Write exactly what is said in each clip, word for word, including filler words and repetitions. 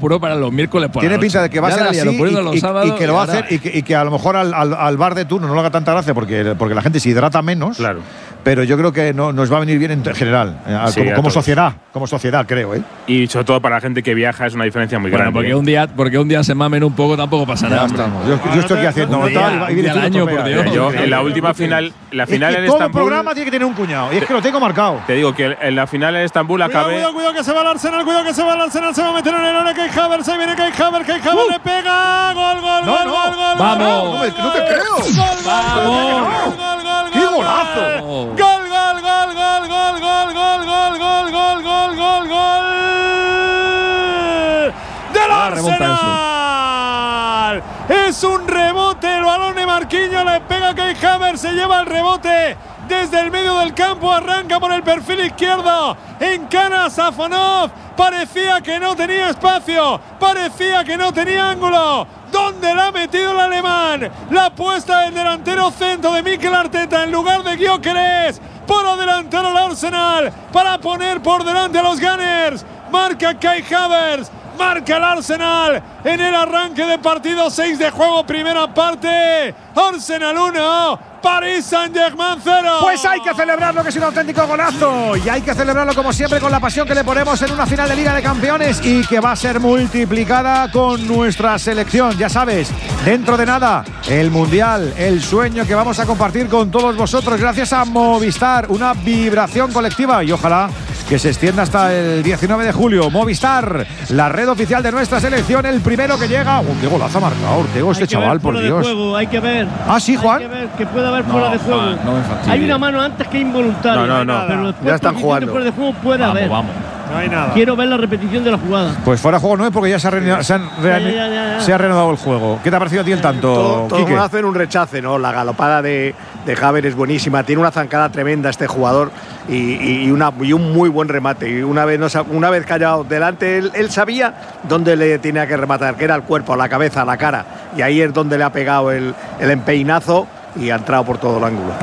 apuró para los miércoles por Tiene la noche. pinta de que va Ya a ser la así liaron poniendo los y, y, sábados y que lo va a ahora- hacer y que, y que a lo mejor al, al, al bar de turno no le haga tanta gracia porque, porque la gente se hidrata menos. Claro. Pero yo creo que no, nos va a venir bien en general, eh, Sí, como, a como todos. sociedad, como sociedad, creo, ¿eh? Y sobre todo para la gente que viaja es una diferencia muy Bueno, grande. porque ¿eh? un día, porque un día se mamen un poco tampoco pasa Ya nada. hombre. estamos. Yo, yo estoy aquí haciendo un día, tal, y un vienes día tú al y año, te por pegas. Dios. Yo Increíble. en la última final, la final es que en todo Estambul, programa tiene que tener un cuñado. Y es que lo tengo marcado. te digo que en la final en Estambul Cuidado, acabé. cuidado, cuidado que se va al Arsenal, cuidado que se va al Arsenal, se va a meter en el área Kai Havertz, ahí viene Kai Havertz, Kai Havertz le pega, gol, gol, No, gol, no. gol, gol, Vamos. gol, No me- gol, no te gol, creo. gol, gol, Vamos. gol, gol, gol, ¡Qué gol, golazo! Gol, gol, gol, gol, gol, gol, gol, gol, gol, gol, gol, gol, gol del Ah, remonta Arsenal. Es un rebote, el balón de Marquinhos le pega a Kai Havertz, se lleva el rebote desde el medio del campo, arranca por el perfil izquierdo, encana a Safonov, parecía que no tenía espacio, parecía que no tenía ángulo. ¿Dónde la ha metido el alemán? La apuesta del delantero centro de Mikel Arteta en lugar de Gyökeres por adelantar al Arsenal para poner por delante a los Gunners. Marca Kai Havertz. Marca el Arsenal en el arranque de partido, seis de juego, primera parte. Arsenal uno, Paris Saint-Germain cero. Pues hay que celebrarlo, que es un auténtico golazo. Y hay que celebrarlo como siempre con la pasión que le ponemos en una final de Liga de Campeones y que va a ser multiplicada con nuestra selección. Ya sabes, dentro de nada, el Mundial, el sueño que vamos a compartir con todos vosotros gracias a Movistar. Una vibración colectiva y ojalá que se extienda hasta el diecinueve de julio. Movistar, la red oficial de nuestra selección, el primero que llega. ¡Oh, qué golazo ha marcado Ortego este chaval, por Dios! Juego, hay que ver. Ah, sí, Juan. Hay que ver que puede haber No, fuera de juego. Juan, no me fastidies. Hay una mano antes que involuntaria. No, no, no. Pero después, Ya están por jugando. fuera de juego puede Vamos, haber. vamos. No hay nada. Quiero ver la repetición de la jugada. Pues fuera juego no es porque ya se ha, reanudado, se, han reani- Ya, ya, ya, ya. se ha reanudado el juego. ¿Qué te ha parecido a ti el tanto, Todo, todo Quique? hacen un rechace, ¿no? La galopada de, de Havertz es buenísima. Tiene una zancada tremenda este jugador y, y, y una, y un muy buen remate. Y una vez, no, sa- una vez callado delante, él, él sabía dónde le tenía que rematar, que era el cuerpo, la cabeza, la cara. Y ahí es donde le ha pegado el, el empeinazo y ha entrado por todo el ángulo.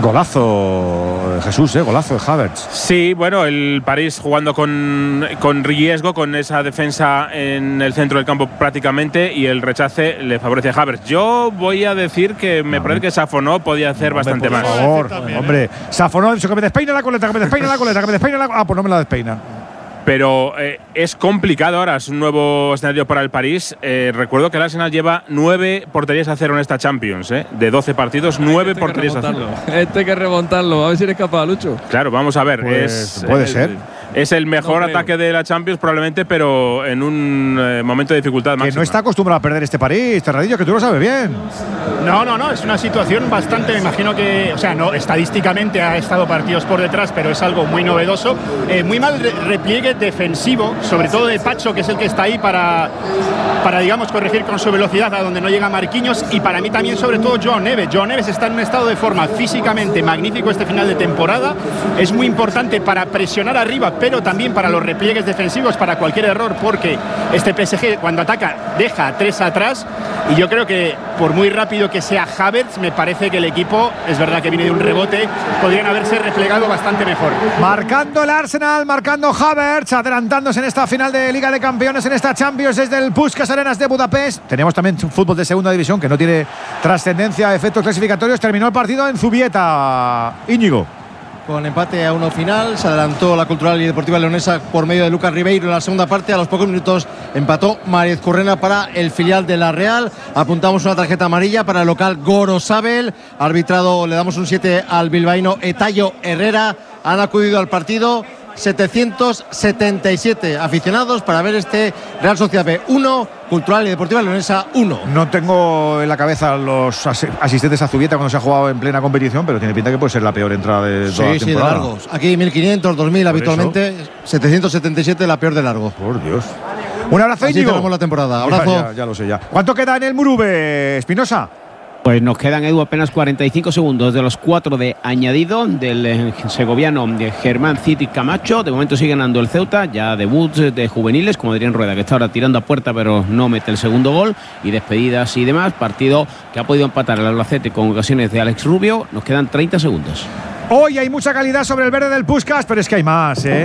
Golazo, Jesús, ¿eh? Golazo de Havertz. Sí, bueno, el París jugando con, con riesgo, con esa defensa en el centro del campo prácticamente, y el rechace le favorece a Havertz. Yo voy a decir que me parece que Safonov podía hacer bastante Por más. favor, También, ¿eh? hombre. Safonov, eso que me despeina la coleta, que me despeina la coleta, que me despeina la coleta. Ah, pues no me la despeina. Pero eh, es complicado ahora, es un nuevo escenario para el París. Eh, recuerdo que el Arsenal lleva nueve porterías a cero en esta Champions, ¿eh? De doce partidos, nueve Este hay que porterías a cero. remontarlo. Este hay que remontarlo. A ver si eres capaz, Lucho. Claro, vamos a ver. Pues, es, puede eh, ser. Es el mejor No creo. ataque de la Champions probablemente, pero en un eh, momento de dificultad Que máxima. no está acostumbrado a perder este París, Terradillo, que tú lo sabes bien. No, no, no, es una situación bastante, me imagino que, o sea, no, estadísticamente ha estado partidos por detrás, pero es algo muy novedoso. Eh, muy mal re- repliegue defensivo, sobre todo de Pacho, que es el que está ahí para, para, digamos, corregir con su velocidad a donde no llega Marquinhos, y para mí también, sobre todo, Joao Neves. Joao Neves está en un estado de forma físicamente magnífico este final de temporada. Es muy importante para presionar arriba, pero también para los repliegues defensivos, para cualquier error, porque este P S G cuando ataca deja a tres atrás, y yo creo que por muy rápido que sea Havertz, me parece que el equipo, es verdad que viene de un rebote, podrían haberse replegado bastante mejor. Marcando el Arsenal, marcando Havertz, adelantándose en esta final de Liga de Campeones, en esta Champions desde el Puskás Arenas de Budapest. Tenemos también fútbol de segunda división que no tiene trascendencia a efectos clasificatorios. Terminó el partido en Zubieta. Íñigo. Con empate a uno final, se adelantó la Cultural y Deportiva Leonesa por medio de Lucas Ribeiro en la segunda parte. A los pocos minutos empató Mariez Currena para el filial de la Real. Apuntamos una tarjeta amarilla para el local Gorosabel. Arbitrado, le damos un siete al bilbaíno Etayo Herrera. Han acudido al partido setecientos setenta y siete aficionados para ver este Real Sociedad B uno, Cultural y Deportiva Leonesa uno. No tengo en la cabeza los as- asistentes a Zubieta cuando se ha jugado en plena competición, pero tiene pinta que puede ser la peor entrada de toda la Sí, sí, de temporada. largos. Aquí mil quinientos, dos mil Por habitualmente, setecientos setenta y siete la peor de largo. Por Dios. Un abrazo, Así Íñigo. cerramos la temporada. Ya, Abrazo. ya, ya lo sé ya. ¿Cuánto queda en el Murube, Espinosa? Pues nos quedan, Edu, apenas cuarenta y cinco segundos de los cuatro de añadido del eh, segoviano de Germán Citi Camacho. De momento sigue ganando el Ceuta, ya debut de juveniles, como Adrián Rueda, que está ahora tirando a puerta pero no mete el segundo gol, y despedidas y demás. Partido que ha podido empatar el Albacete con ocasiones de Alex Rubio. Nos quedan treinta segundos. Hoy hay mucha calidad sobre el verde del Puskás, pero es que hay más, ¿eh?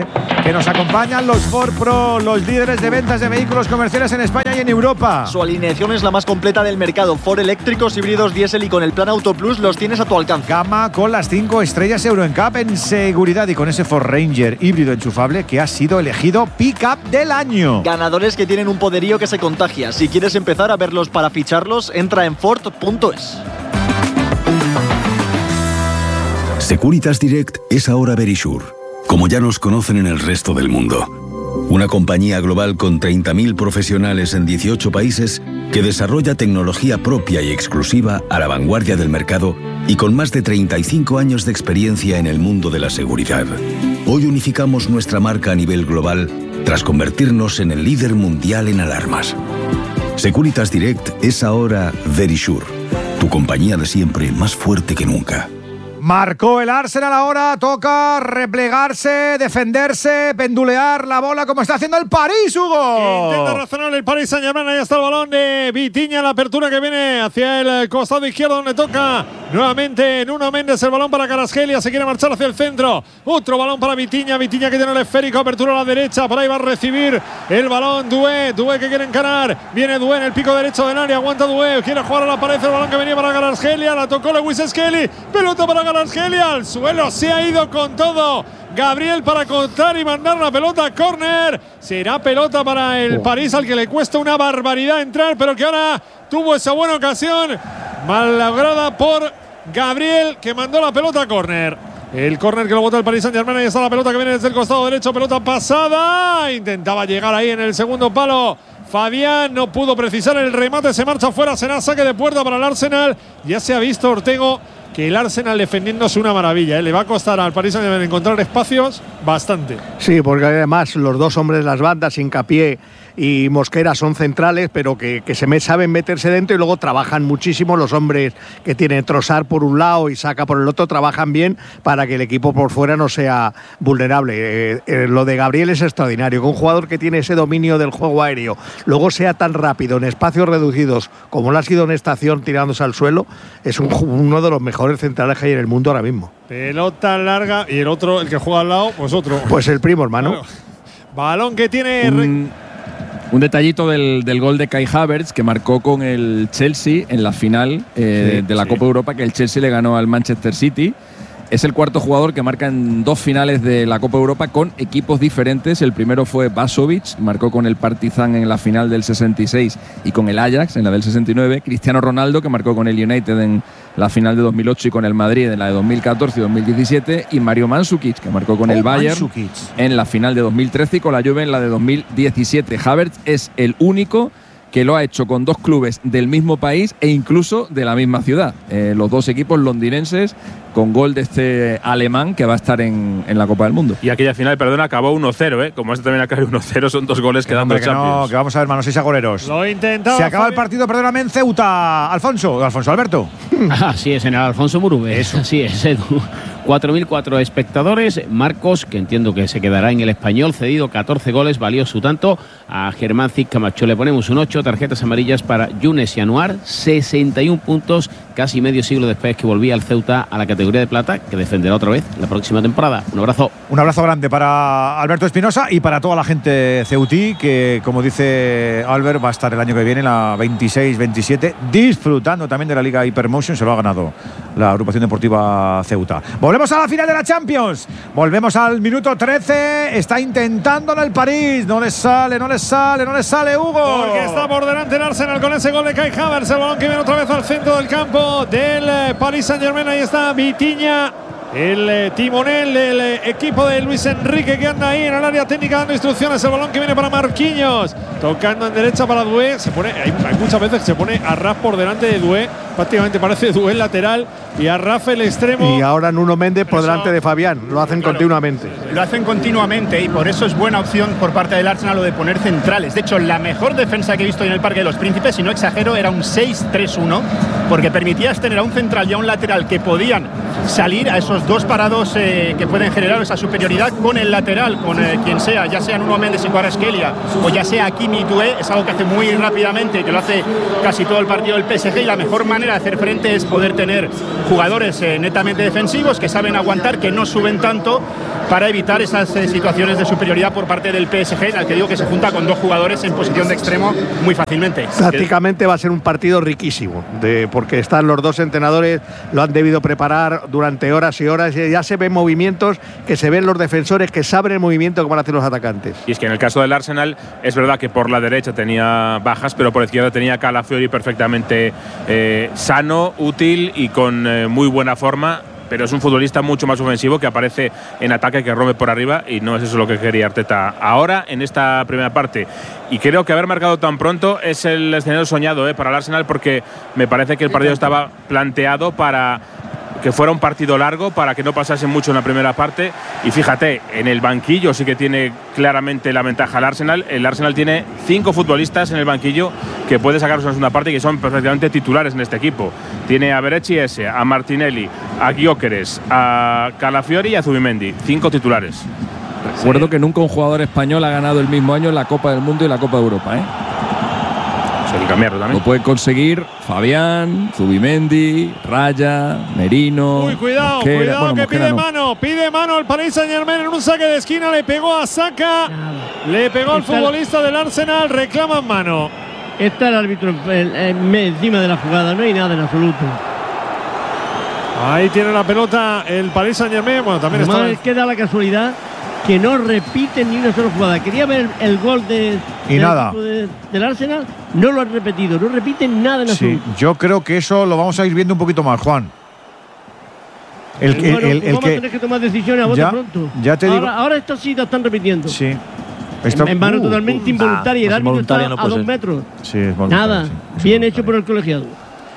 que nos acompañan los Ford Pro, los líderes de ventas de vehículos comerciales en España y en Europa. Su alineación es la más completa del mercado. Ford eléctricos, híbridos, diésel y con el plan Auto Plus los tienes a tu alcance. Gama con las cinco estrellas Euro N C A P en seguridad y con ese Ford Ranger híbrido enchufable que ha sido elegido Pick-up del año. Ganadores que tienen un poderío que se contagia. Si quieres empezar a verlos para ficharlos, entra en Ford punto es. Securitas Direct es ahora Verisure, como ya nos conocen en el resto del mundo. Una compañía global con treinta mil profesionales en dieciocho países que desarrolla tecnología propia y exclusiva a la vanguardia del mercado y con más de treinta y cinco años de experiencia en el mundo de la seguridad. Hoy unificamos nuestra marca a nivel global tras convertirnos en el líder mundial en alarmas. Securitas Direct es ahora Verisure, tu compañía de siempre más fuerte que nunca. Marcó el Arsenal ahora, toca replegarse, defenderse, pendulear la bola como está haciendo el París, Hugo. Intenta razonar el Paris Saint-Germain, ahí está el balón de Vitinha, la apertura que viene hacia el costado izquierdo donde toca nuevamente Nuno Méndez, el balón para Kvaratskhelia, se quiere marchar hacia el centro, otro balón para Vitinha, Vitinha que tiene el esférico, apertura a la derecha, por ahí va a recibir el balón Doué, Doué que quiere encarar, viene Doué en el pico derecho del área, aguanta Doué, quiere jugar a la pared, el balón que venía para Kvaratskhelia, la tocó Lewis Skelly, pelota para Kvaratskhelia, al suelo, se ha ido con todo Gabriel para cortar y mandar la pelota a córner. Será pelota para el oh. París, al que le cuesta una barbaridad entrar, pero que ahora tuvo esa buena ocasión mal lograda por Gabriel, que mandó la pelota a córner. El córner que lo bota el Paris Saint-Germain, ahí está la pelota que viene desde el costado derecho, pelota pasada, intentaba llegar ahí en el segundo palo Fabián, no pudo precisar el remate, se marcha fuera, será saque de puerta para el Arsenal. Ya se ha visto, Ortego, que el Arsenal defendiendo es una maravilla, ¿eh? Le va a costar al Paris Saint-Germain encontrar espacios bastante. Sí, porque además los dos hombres de las bandas, Hincapié y Mosquera, son centrales, pero que, que se me saben meterse dentro y luego trabajan muchísimo. Los hombres que tienen Trossard por un lado y Saka por el otro trabajan bien para que el equipo por fuera no sea vulnerable. Eh, eh, lo de Gabriel es extraordinario, que un jugador que tiene ese dominio del juego aéreo luego sea tan rápido en espacios reducidos como lo ha sido en esta acción tirándose al suelo, es un, uno de los mejores centrales que hay en el mundo ahora mismo. Pelota larga y el otro, el que juega al lado, pues otro. Pues el primo hermano. Bueno, balón que tiene... Un, un detallito del, del gol de Kai Havertz, que marcó con el Chelsea en la final eh, sí, de la sí. Copa Europa, que el Chelsea le ganó al Manchester City. Es el cuarto jugador que marca en dos finales de la Copa Europa con equipos diferentes. El primero fue Basovic, marcó con el Partizan en la final del sesenta y seis y con el Ajax en la del sesenta y nueve. Cristiano Ronaldo, que marcó con el United en la final de dos mil ocho y con el Madrid en la de dos mil catorce y dos mil diecisiete. Y Mario Mandzukic, que marcó con oh, el Bayern Mandzukic. En la final de dos mil trece y con la Juve en la de dos mil diecisiete. Havertz es el único que lo ha hecho con dos clubes del mismo país e incluso de la misma ciudad. Eh, los dos equipos londinenses, con gol de este alemán que va a estar en, en la Copa del Mundo. Y aquella final, perdón, acabó uno cero, ¿eh? Como este también acabó uno cero, son dos goles que dan los Champions. No, que vamos a ver, manos seis agoreros. Lo intentaba. Se acaba el partido, perdóname, en Ceuta. Alfonso, Alfonso Alberto. Así es, en el Alfonso Murube. Eso. Así es, Edu. cuatro mil cuatro espectadores. Marcos, que entiendo que se quedará en el Español, cedido catorce goles, valió su tanto. A Germán Cid Camacho le ponemos un ocho. Tarjetas amarillas para Younes y Anuar, sesenta y un puntos, casi medio siglo después que volvía al Ceuta a la categoría de plata, que defenderá otra vez la próxima temporada. Un abrazo. Un abrazo grande para Alberto Espinosa y para toda la gente ceutí, que como dice Albert, va a estar el año que viene, la veintiséis veintisiete, disfrutando también de la Liga Hypermotion. Se lo ha ganado la agrupación deportiva Ceuta. Volvemos a la final de la Champions. Volvemos al minuto trece. Está intentándolo el París. No les sale, no les sale, no les sale, Hugo. Porque está por delante el Arsenal con ese gol de Kai Havertz. El balón que viene otra vez al centro del campo del Paris Saint-Germain. Ahí está Vitinha, el eh, timonel del eh, equipo de Luis Enrique, que anda ahí en el área técnica dando instrucciones. El balón que viene para Marquinhos, tocando en derecha para Doué. Se pone, hay, hay muchas veces que se pone a Raf por delante de Doué, prácticamente parece Doué lateral y a Raf el extremo. Y ahora Nuno Méndez por delante de Fabián. Lo hacen claro, continuamente. Lo hacen continuamente y por eso es buena opción por parte del Arsenal lo de poner centrales. De hecho, la mejor defensa que he visto en el Parque de los Príncipes, si no exagero, era un seis tres uno, porque permitías tener a un central y a un lateral que podían salir a esos dos parados eh, que pueden generar esa superioridad con el lateral, con eh, quien sea, ya sea Nuno Méndez y Kvaratskhelia o ya sea Hakimi y Doué. Es algo que hace muy rápidamente, que lo hace casi todo el partido del P S G, y la mejor manera de hacer frente es poder tener jugadores eh, netamente defensivos que saben aguantar, que no suben tanto, para evitar esas eh, situaciones de superioridad por parte del P S G, al que digo que se junta con dos jugadores en posición de extremo muy fácilmente. Prácticamente va a ser un partido riquísimo, de, porque están los dos entrenadores, lo han debido preparar durante horas y horas, y ya se ven movimientos, que se ven los defensores, que saben el movimiento que van a hacer los atacantes. Y es que en el caso del Arsenal es verdad que por la derecha tenía bajas, pero por la izquierda tenía Calafiori perfectamente eh, sano, útil y con eh, muy buena forma. Pero es un futbolista mucho más ofensivo, que aparece en ataque, que rompe por arriba, y no es eso lo que quería Arteta ahora en esta primera parte. Y creo que haber marcado tan pronto es el escenario soñado eh, para el Arsenal, porque me parece que el partido estaba planteado para que fuera un partido largo, para que no pasase mucho en la primera parte. Y fíjate, en el banquillo sí que tiene claramente la ventaja el Arsenal. El Arsenal tiene cinco futbolistas en el banquillo que puede sacarlos en la segunda parte y que son perfectamente titulares en este equipo. Tiene a Berechi ese, a Martinelli, a Gyökeres, a Calafiori y a Zubimendi. Cinco titulares. Recuerdo sí. que nunca un jugador español ha ganado el mismo año la Copa del Mundo y la Copa de Europa, ¿eh? Suele cambiarlo también. Lo puede conseguir Fabián, Zubimendi, Raya, Merino. Uy, cuidado, Mosquera. cuidado, bueno, que Mosquera pide no. mano, pide mano el Paris Saint-Germain en un saque de esquina, le pegó a Saka, le pegó al futbolista del Arsenal, reclaman mano. Está el árbitro el, el, encima de la jugada, no hay nada en absoluto. Ahí tiene la pelota el Paris Saint-Germain, bueno, también está. Además, es que da la casualidad que no repiten ni una sola jugada. Quería ver el, el gol de, y del, nada. De, del Arsenal, no lo han repetido, no repiten nada en absoluto. Sí, yo creo que eso lo vamos a ir viendo un poquito más, Juan. El, el, bueno, el, el vamos que, a tener que tomar decisiones a bote ya, pronto. Ya te ahora, digo. ahora esta sí la están repitiendo. Sí. Esto, en, en mano uh, totalmente uh, involuntaria. Ah, el árbitro está no a dos ser. metros. Sí, es voluntario. Nada. Sí, bien hecho por el colegiado.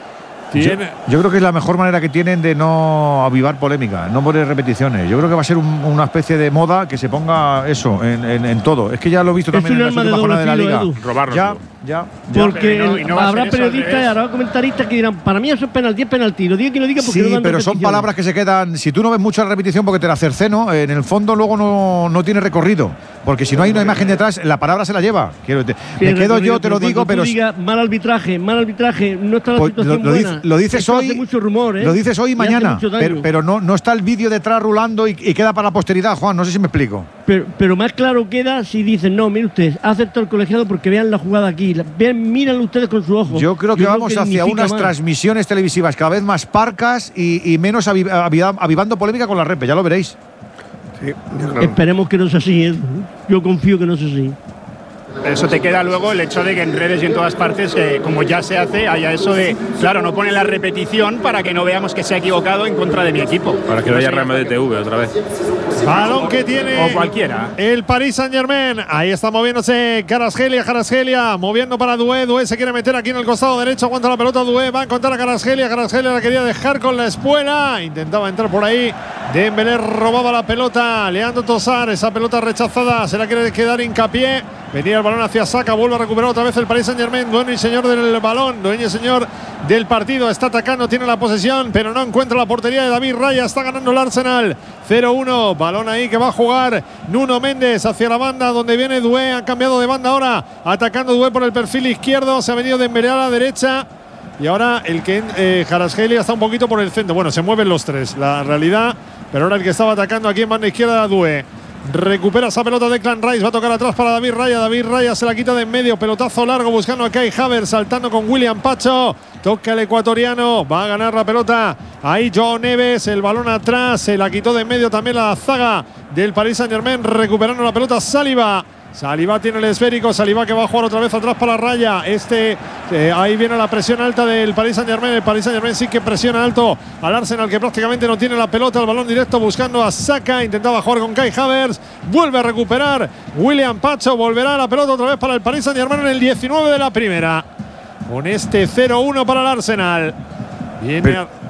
Yo, yo creo que es la mejor manera que tienen de no avivar polémica, no poner repeticiones. Yo creo que va a ser un, una especie de moda que se ponga eso en, en, en todo. Es que ya lo he visto es también en la última jornada de la liga. Robarnos. Ya, ya, ya. Porque no, y no habrá periodistas y habrá comentaristas que dirán, para mí eso es penalti, es penalti. Lo diga quien lo diga porque sí, no dan pero son palabras que se quedan. Si tú no ves mucha repetición porque te la cerceno, en el fondo luego no, no tiene recorrido. Porque si no hay una imagen detrás, la palabra se la lleva. Quiero, te, me quedo yo, te lo digo, pero. Diga, mal arbitraje, mal arbitraje, no está la pues, situación lo, lo, buena. Dice, lo dices Esto hoy. Hace mucho rumor, ¿eh? Lo dices hoy y mañana. Pero, pero no, no está el vídeo detrás rulando y, y queda para la posteridad, Juan. No sé si me explico. Pero, pero más claro queda si dicen, no, mire usted, ha acertado el colegiado porque vean la jugada aquí. Vean, mírenlo ustedes con su ojo. Yo creo que Yo vamos creo que hacia unas más. transmisiones televisivas cada vez más parcas y, y menos aviv, aviv, avivando polémica con la repe, ya lo veréis. Sí, yo creo. Esperemos que no sea así, ¿eh? Yo confío que no sea así. Eso te queda luego el hecho de que en redes y en todas partes, eh, como ya se hace, haya eso de, claro, no pone la repetición para que no veamos que se ha equivocado en contra de mi equipo. Para que no haya Real Madrid T V otra vez. Balón que tiene o cualquiera. El Paris Saint-Germain. Ahí está moviéndose Kvaratskhelia, Kvaratskhelia moviendo para Doué. Doué se quiere meter aquí en el costado derecho. Aguanta la pelota Doué. Va a encontrar a Kvaratskhelia. Kvaratskhelia la quería dejar con la espuela. Intentaba entrar por ahí. Dembélé robaba la pelota. Leandro Trossard. Esa pelota rechazada. Se la quiere quedar hincapié. Venía el balón hacia Saka. Vuelve a recuperar otra vez el Paris Saint-Germain. Dueño y señor del balón. Dueño y señor del partido. Está atacando. Tiene la posesión. Pero no encuentra la portería de David Raya. Está ganando el Arsenal. cero uno. Balón ahí que va a jugar Nuno Méndez hacia la banda donde viene Doué. Han cambiado de banda ahora. Atacando Doué por el perfil izquierdo. Se ha venido Dembélé a la derecha. Y ahora el que eh, Kvaratskhelia está un poquito por el centro. Bueno, se mueven los tres. La realidad. Pero ahora el que estaba atacando aquí en banda izquierda era Doué. Recupera esa pelota de Declan Rice. Va a tocar atrás para David Raya. David Raya se la quita de en medio. Pelotazo largo buscando a Kai Havertz. Saltando con William Pacho. Toca el ecuatoriano. Va a ganar la pelota. Ahí Joao Neves. El balón atrás. Se la quitó de en medio también la zaga del Paris Saint-Germain. Recuperando la pelota Saliba. Saliba tiene el esférico. Saliba que va a jugar otra vez atrás para Raya. Este, eh, ahí viene la presión alta del Paris Saint-Germain. El Paris Saint-Germain sí que presiona alto al Arsenal, que prácticamente no tiene la pelota. El balón directo buscando a Saka. Intentaba jugar con Kai Havertz. Vuelve a recuperar William Pacho. Volverá la pelota otra vez para el Paris Saint-Germain en el diecinueve de la primera. Con este cero uno para el Arsenal. Viene Pero, a...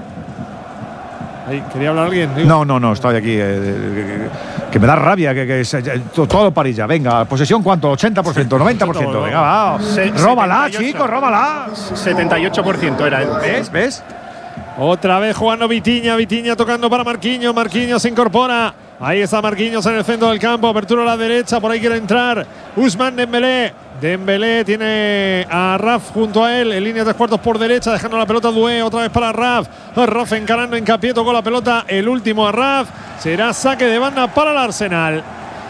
Ahí, ¿quería hablar alguien? Digo. No, no, no, estoy aquí. Eh, que, que me da rabia. Que, que, que todo el París ya. Venga, posesión, ¿cuánto? ¿ochenta por ciento? ¿noventa por ciento? Venga, va. Se, Róbala, setenta y ocho. chicos, róbala. setenta y ocho por ciento era él. ¿Ves? ¿Ves? Otra vez jugando Vitinha, Vitinha tocando para Marquinhos, Marquinhos se incorpora. Ahí está Marquinhos en el centro del campo, apertura a la derecha, por ahí quiere entrar Ousmane Dembélé. Dembélé tiene a Raf junto a él, en línea de tres cuartos por derecha, dejando la pelota a Doué, otra vez para Raf. Raf encarando Hincapié, tocó la pelota, el último a Raf. Será saque de banda para el Arsenal.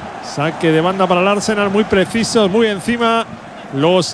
Saque de banda para el Arsenal, muy precisos, muy encima los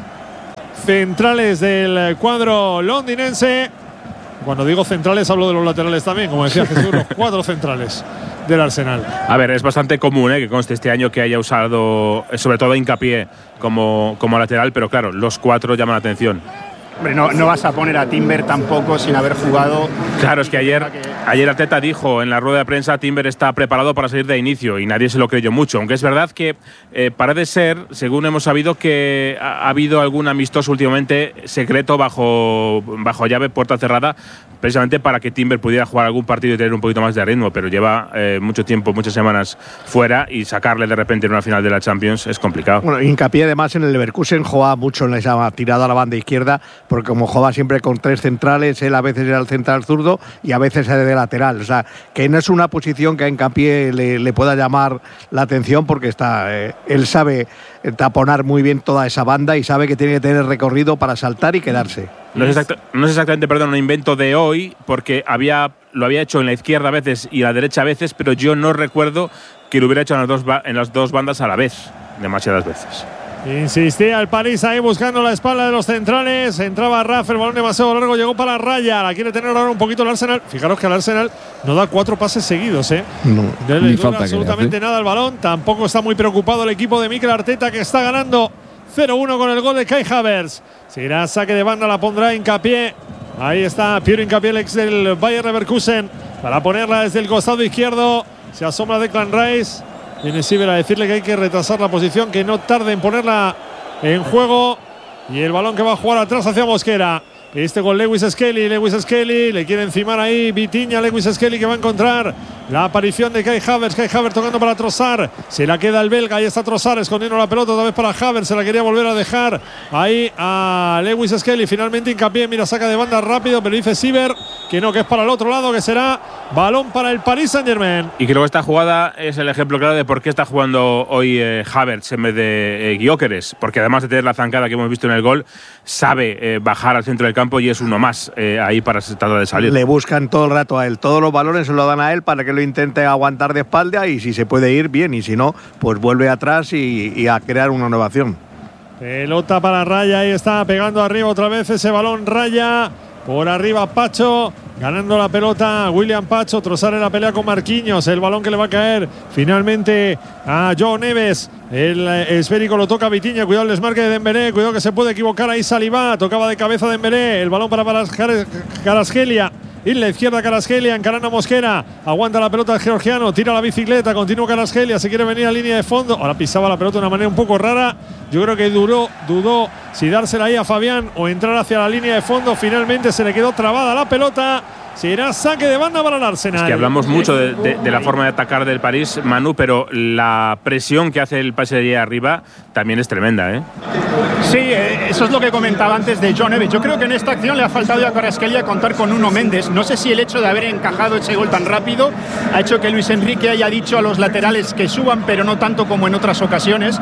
centrales del cuadro londinense. Cuando digo centrales hablo de los laterales también, como decía Jesús, los cuatro centrales del Arsenal. A ver, es bastante común ¿eh? que conste este año que haya usado, sobre todo Hincapié, como, como lateral, pero claro, los cuatro llaman la atención. Hombre, no, no vas a poner a Timber tampoco sin haber jugado. Claro, es que ayer, ayer Arteta dijo en la rueda de prensa Timber está preparado para salir de inicio y nadie se lo creyó mucho. Aunque es verdad que eh, parece ser, según hemos sabido, que ha, ha habido algún amistoso últimamente secreto bajo, bajo llave, puerta cerrada, precisamente para que Timber pudiera jugar algún partido y tener un poquito más de ritmo. Pero lleva eh, mucho tiempo, muchas semanas fuera y sacarle de repente en una final de la Champions es complicado. Bueno, Hincapié además en el Leverkusen jugaba mucho en esa tirada a la banda izquierda, porque como jugaba siempre con tres centrales, él a veces era el central zurdo y a veces era de lateral. O sea, que no es una posición que a Hincapié le, le pueda llamar la atención, porque está, eh, él sabe taponar muy bien toda esa banda y sabe que tiene que tener recorrido para saltar y quedarse. No es, exacta, no es exactamente, perdón, un invento de hoy, porque había, lo había hecho en la izquierda a veces y a la derecha a veces, pero yo no recuerdo que lo hubiera hecho en las dos, en las dos bandas a la vez, demasiadas veces. Insistía el París ahí buscando la espalda de los centrales. Entraba Rafa, el balón demasiado largo, llegó para Raya. La quiere tener ahora un poquito el Arsenal. Fijaros que el Arsenal no da cuatro pases seguidos, ¿eh? No, no le dura absolutamente nada el balón. Tampoco está muy preocupado el equipo de Mikel Arteta, que está ganando cero uno con el gol de Kai Havertz. Será saque de banda, la pondrá Hincapié. Ahí está Piero Hincapié, el ex del Bayer Leverkusen, para ponerla desde el costado izquierdo. Se asoma Declan Rice. Viene Siever a decirle que hay que retrasar la posición, que no tarde en ponerla en juego. Y el balón que va a jugar atrás hacia Mosquera. Este con Lewis Skelly, Lewis Skelly, le quiere encimar ahí Vitinha, Lewis Skelly, que va a encontrar la aparición de Kai Havertz, Kai Havertz tocando para Trossard, se la queda el belga, ahí está Trossard escondiendo la pelota otra vez para Havertz, se la quería volver a dejar ahí a Lewis Skelly, finalmente Hincapié, mira, saca de banda rápido, pero dice Siever que no, que es para el otro lado, que será balón para el Paris Saint-Germain. Y creo que esta jugada es el ejemplo claro de por qué está jugando hoy eh, Havertz en vez de eh, Gyökeres, porque además de tener la zancada que hemos visto en el gol, sabe eh, bajar al centro del campo y es uno más eh, ahí para tratar de salir. Le buscan todo el rato a él, todos los balones se lo dan a él para que lo intente aguantar de espalda, y si se puede ir, bien, y si no, pues vuelve atrás y, y a crear una nueva acción. Pelota para Raya, ahí está pegando arriba otra vez ese balón. Raya, por arriba Pacho, ganando la pelota William Pacho. Trossard en la pelea con Marquinhos, el balón que le va a caer finalmente a Joao Neves. El esférico lo toca Vitinha, cuidado el desmarque de Dembélé, cuidado que se puede equivocar ahí Saliba, tocaba de cabeza Dembélé, el balón para Kvaratskhelia. Y en la izquierda Kvaratskhelia, encarando a Mosquera, aguanta la pelota el georgiano, tira la bicicleta, continúa Kvaratskhelia, se quiere venir a línea de fondo, ahora pisaba la pelota de una manera un poco rara, yo creo que duró, dudó si dársela ahí a Fabián o entrar hacia la línea de fondo, finalmente se le quedó trabada la pelota. Será saque de banda para el Arsenal. Es que hablamos mucho de, de, de la forma de atacar del París, Manu, pero la presión que hace el P S G arriba también es tremenda, ¿eh? Sí, eh, eso es lo que comentaba antes de Joao Neves. Yo creo que en esta acción le ha faltado a Kvaratskhelia contar con Nuno Méndez. No sé si el hecho de haber encajado ese gol tan rápido ha hecho que Luis Enrique haya dicho a los laterales que suban, pero no tanto como en otras ocasiones.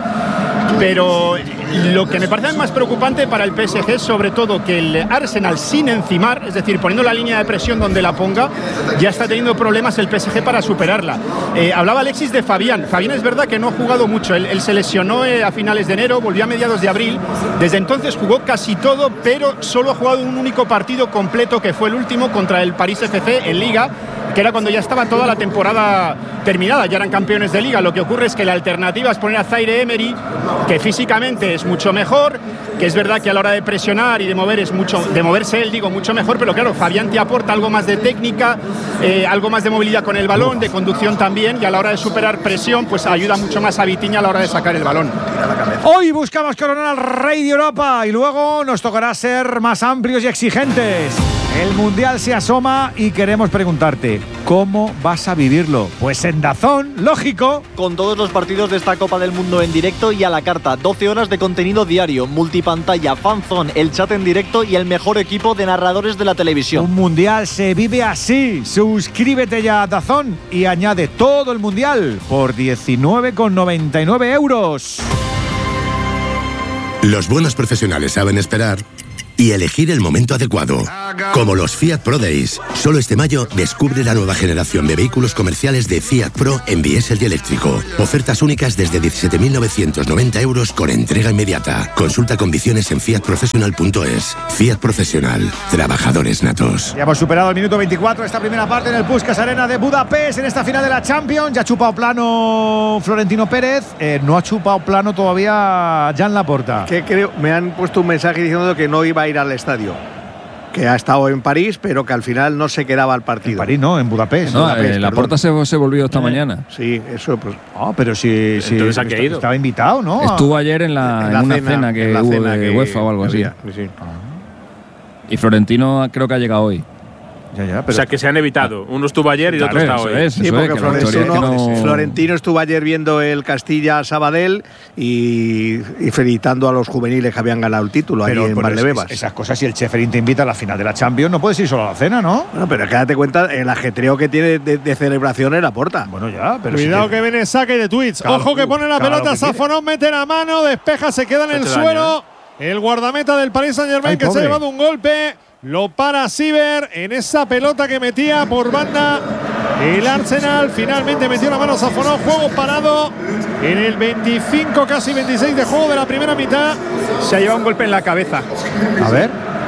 Pero lo que me parece más preocupante para el P S G es sobre todo que el Arsenal, sin encimar, es decir, poniendo la línea de presión donde la ponga, ya está teniendo problemas el P S G para superarla. Eh, hablaba Alexis de Fabián. Fabián es verdad que no ha jugado mucho. Él, él se lesionó eh, a finales de enero, volvió a mediados de abril. Desde entonces jugó casi todo, pero solo ha jugado un único partido completo, que fue el último contra el París F C en Liga, que era cuando ya estaba toda la temporada terminada, ya eran campeones de Liga. Lo que ocurre es que la alternativa es poner a Zaire Emery, que físicamente es mucho mejor, que es verdad que a la hora de presionar y de mover es mucho, de moverse él, digo, mucho mejor, pero claro, Fabián te aporta algo más de técnica, eh, algo más de movilidad con el balón, de conducción también, y a la hora de superar presión, pues ayuda mucho más a Vitinha a la hora de sacar el balón. Hoy buscamos coronar al Rey de Europa y luego nos tocará ser más amplios y exigentes. El Mundial se asoma y queremos preguntarte, ¿cómo vas a vivirlo? Pues en DAZN, lógico. Con todos los partidos de esta Copa del Mundo en directo y a la carta. doce horas de contenido diario, multipantalla, fanzone, el chat en directo y el mejor equipo de narradores de la televisión. Un Mundial se vive así. Suscríbete ya a DAZN y añade todo el Mundial por diecinueve con noventa y nueve euros. Los buenos profesionales saben esperar y elegir el momento adecuado. Como los Fiat Pro Days. Solo este mayo descubre la nueva generación de vehículos comerciales de Fiat Pro en diésel y eléctrico. Ofertas únicas desde diecisiete mil novecientos noventa euros con entrega inmediata. Consulta condiciones en fiat professional punto es. Fiat Profesional. Trabajadores natos. Ya hemos superado el minuto veinticuatro, esta primera parte en el Puskás Arena de Budapest, en esta final de la Champions. Ya ha chupado plano Florentino Pérez. Eh, no ha chupado plano todavía Jan Laporta. Que creo, me han puesto un mensaje diciendo que no iba a ir al estadio, que ha estado en París, pero que al final no se quedaba al partido. En París no, en Budapest. No, Budapest, eh, Laporta se, se volvió esta eh, mañana. Sí, eso pues. Ah, pero si, si Entonces, ¿a qué ha ido? Estaba invitado, ¿no? Estuvo ayer en, la, en, la en una cena, cena que la hubo cena de que UEFA o algo así. Había, sí. Y Florentino creo que ha llegado hoy. Ya, ya, pero o sea, que se han evitado. Uno estuvo ayer y el claro, otro está hoy. Es, sí, porque es, Florentino, no... Florentino estuvo ayer viendo el Castilla-Sabadell y, y felicitando a los juveniles que habían ganado el título pero, allí en Valdebebas. Es, esas cosas, si el Cheferín te invita a la final de la Champions, no puedes ir solo a la cena, ¿no? Bueno, pero quédate cuenta el ajetreo que tiene de, de celebración en la puerta. Bueno, ya, pero cuidado si que viene saque de tweets. Claro, Ojo que pone la claro pelota, Safonov mete la mano, despeja, se queda en el suelo. Daño, ¿eh? El guardameta del Paris Saint-Germain que pobre. se ha llevado un golpe. Lo para Siever en esa pelota que metía por banda el Arsenal. Finalmente metió la mano Safonov. Juego parado en el veinticinco, casi veintiséis de juego de la primera mitad. Se ha llevado un golpe en la cabeza. A ver.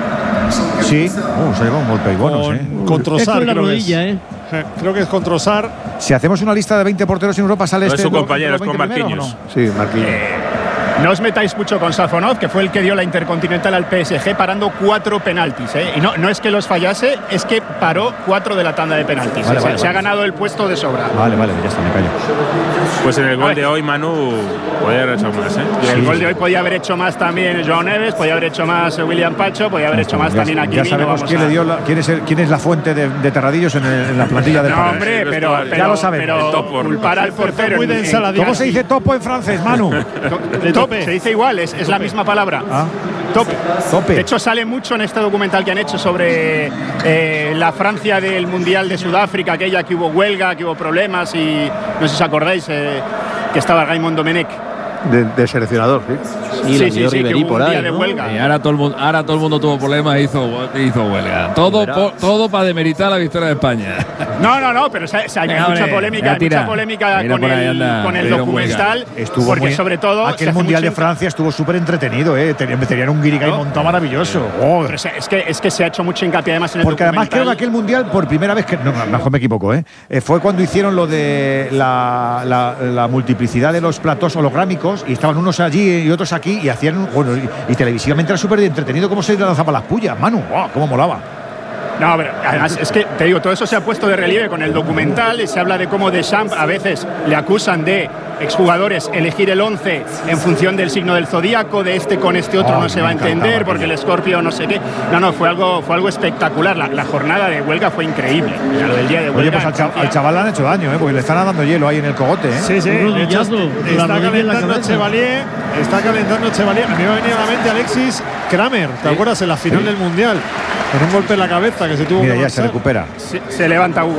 Sí. Uh, se ha llevado un golpe y bueno, con, sí. con Trossard, es con la creo rodilla, que es. ¿eh? Creo que es con Trossard. Si hacemos una lista de veinte porteros en Europa, sale no este. Es su compañero, es con Marquinhos. No? Sí, Marquinhos. Eh, No os metáis mucho con Safonov, que fue el que dio la Intercontinental al P S G parando cuatro penaltis. ¿eh? Y no, no es que los fallase, es que paró cuatro de la tanda de penaltis. Vale, ¿eh? vale, se vale. ha ganado el puesto de sobra. Vale, vale, ya está, me callo. Pues en el gol de hoy, Manu, podía haber hecho más. ¿eh? Y el Sí. gol de hoy podía haber hecho más también Joao Neves, podía haber hecho más William Pacho, podía haber hecho más ya, también aquí. Ya sabemos quién, le dio la, quién, es el, quién es la fuente de, de Terradillos en, el, en la plantilla del No, París. hombre, Sí, pero, ya pero, lo sabemos. pero El topo, culpar al portero. Muy de en- en- ensaladilla. ¿Cómo se dice topo en francés, Manu? De tope. Se dice igual, es, es la misma palabra. Ah, Tope. tope. De hecho, sale mucho en este documental que han hecho sobre eh, la Francia del Mundial de Sudáfrica, aquella que hubo huelga, que hubo problemas y no sé si os acordáis eh, que estaba Raymond Domenech. De, de seleccionador, sí. Sí, sí, sí, sí, que hubo por un día ahí, de ¿no? huelga. Y ahora todo el mundo, ahora todo el mundo tuvo problemas e hizo, hizo huelga. Todo, po, todo para demeritar la victoria de España. No, no, no, pero se, se hay Venga, mucha hombre, polémica, ya hay tira. mucha polémica Mira con por ahí el, anda, con el dieron documental, huelga. Estuvo porque muy, sobre todo se aquel hace Mundial mucho- de Francia estuvo súper entretenido, ¿eh? Tenían, tenían un guirigay ¿No? montado maravilloso. Oh. Pero se- es que, es que se ha hecho mucho hincapié además en el Porque además creo que documental. aquel Mundial, por primera vez, que no, a lo mejor me equivoco, ¿eh? Eh, fue cuando hicieron lo de la, la, la multiplicidad de los platós holográmicos y estaban unos allí y otros aquí y hacían, bueno, y, y televisivamente era súper entretenido cómo se lanzaba las pullas. Manu, wow, cómo molaba. No, pero además es que te digo, todo eso se ha puesto de relieve con el documental y se habla de cómo Deschamps a veces le acusan de exjugadores elegir el once en función del signo del zodíaco, de este con este otro Oh, no se me va a encantaba entender aquello. porque el Escorpio no sé qué. No, no, fue algo, fue algo espectacular. La, la jornada de huelga fue increíble. O sea, lo del día de huelga. Oye, pues al, cha- al chaval le han hecho daño, ¿eh? Porque le están dando hielo ahí en el cogote, ¿eh? Sí, sí. Un De hecho, rodillazo, la está rodilla en la calentando cabeza. Chevalier. Está calentando Chevalier. A mí me ha venido a la mente Alexis Kramer. ¿Te acuerdas? En la final del Mundial. Con un golpe en la cabeza que se tuvo Mira, que ya se marchar. recupera. Se, se levanta Hugo.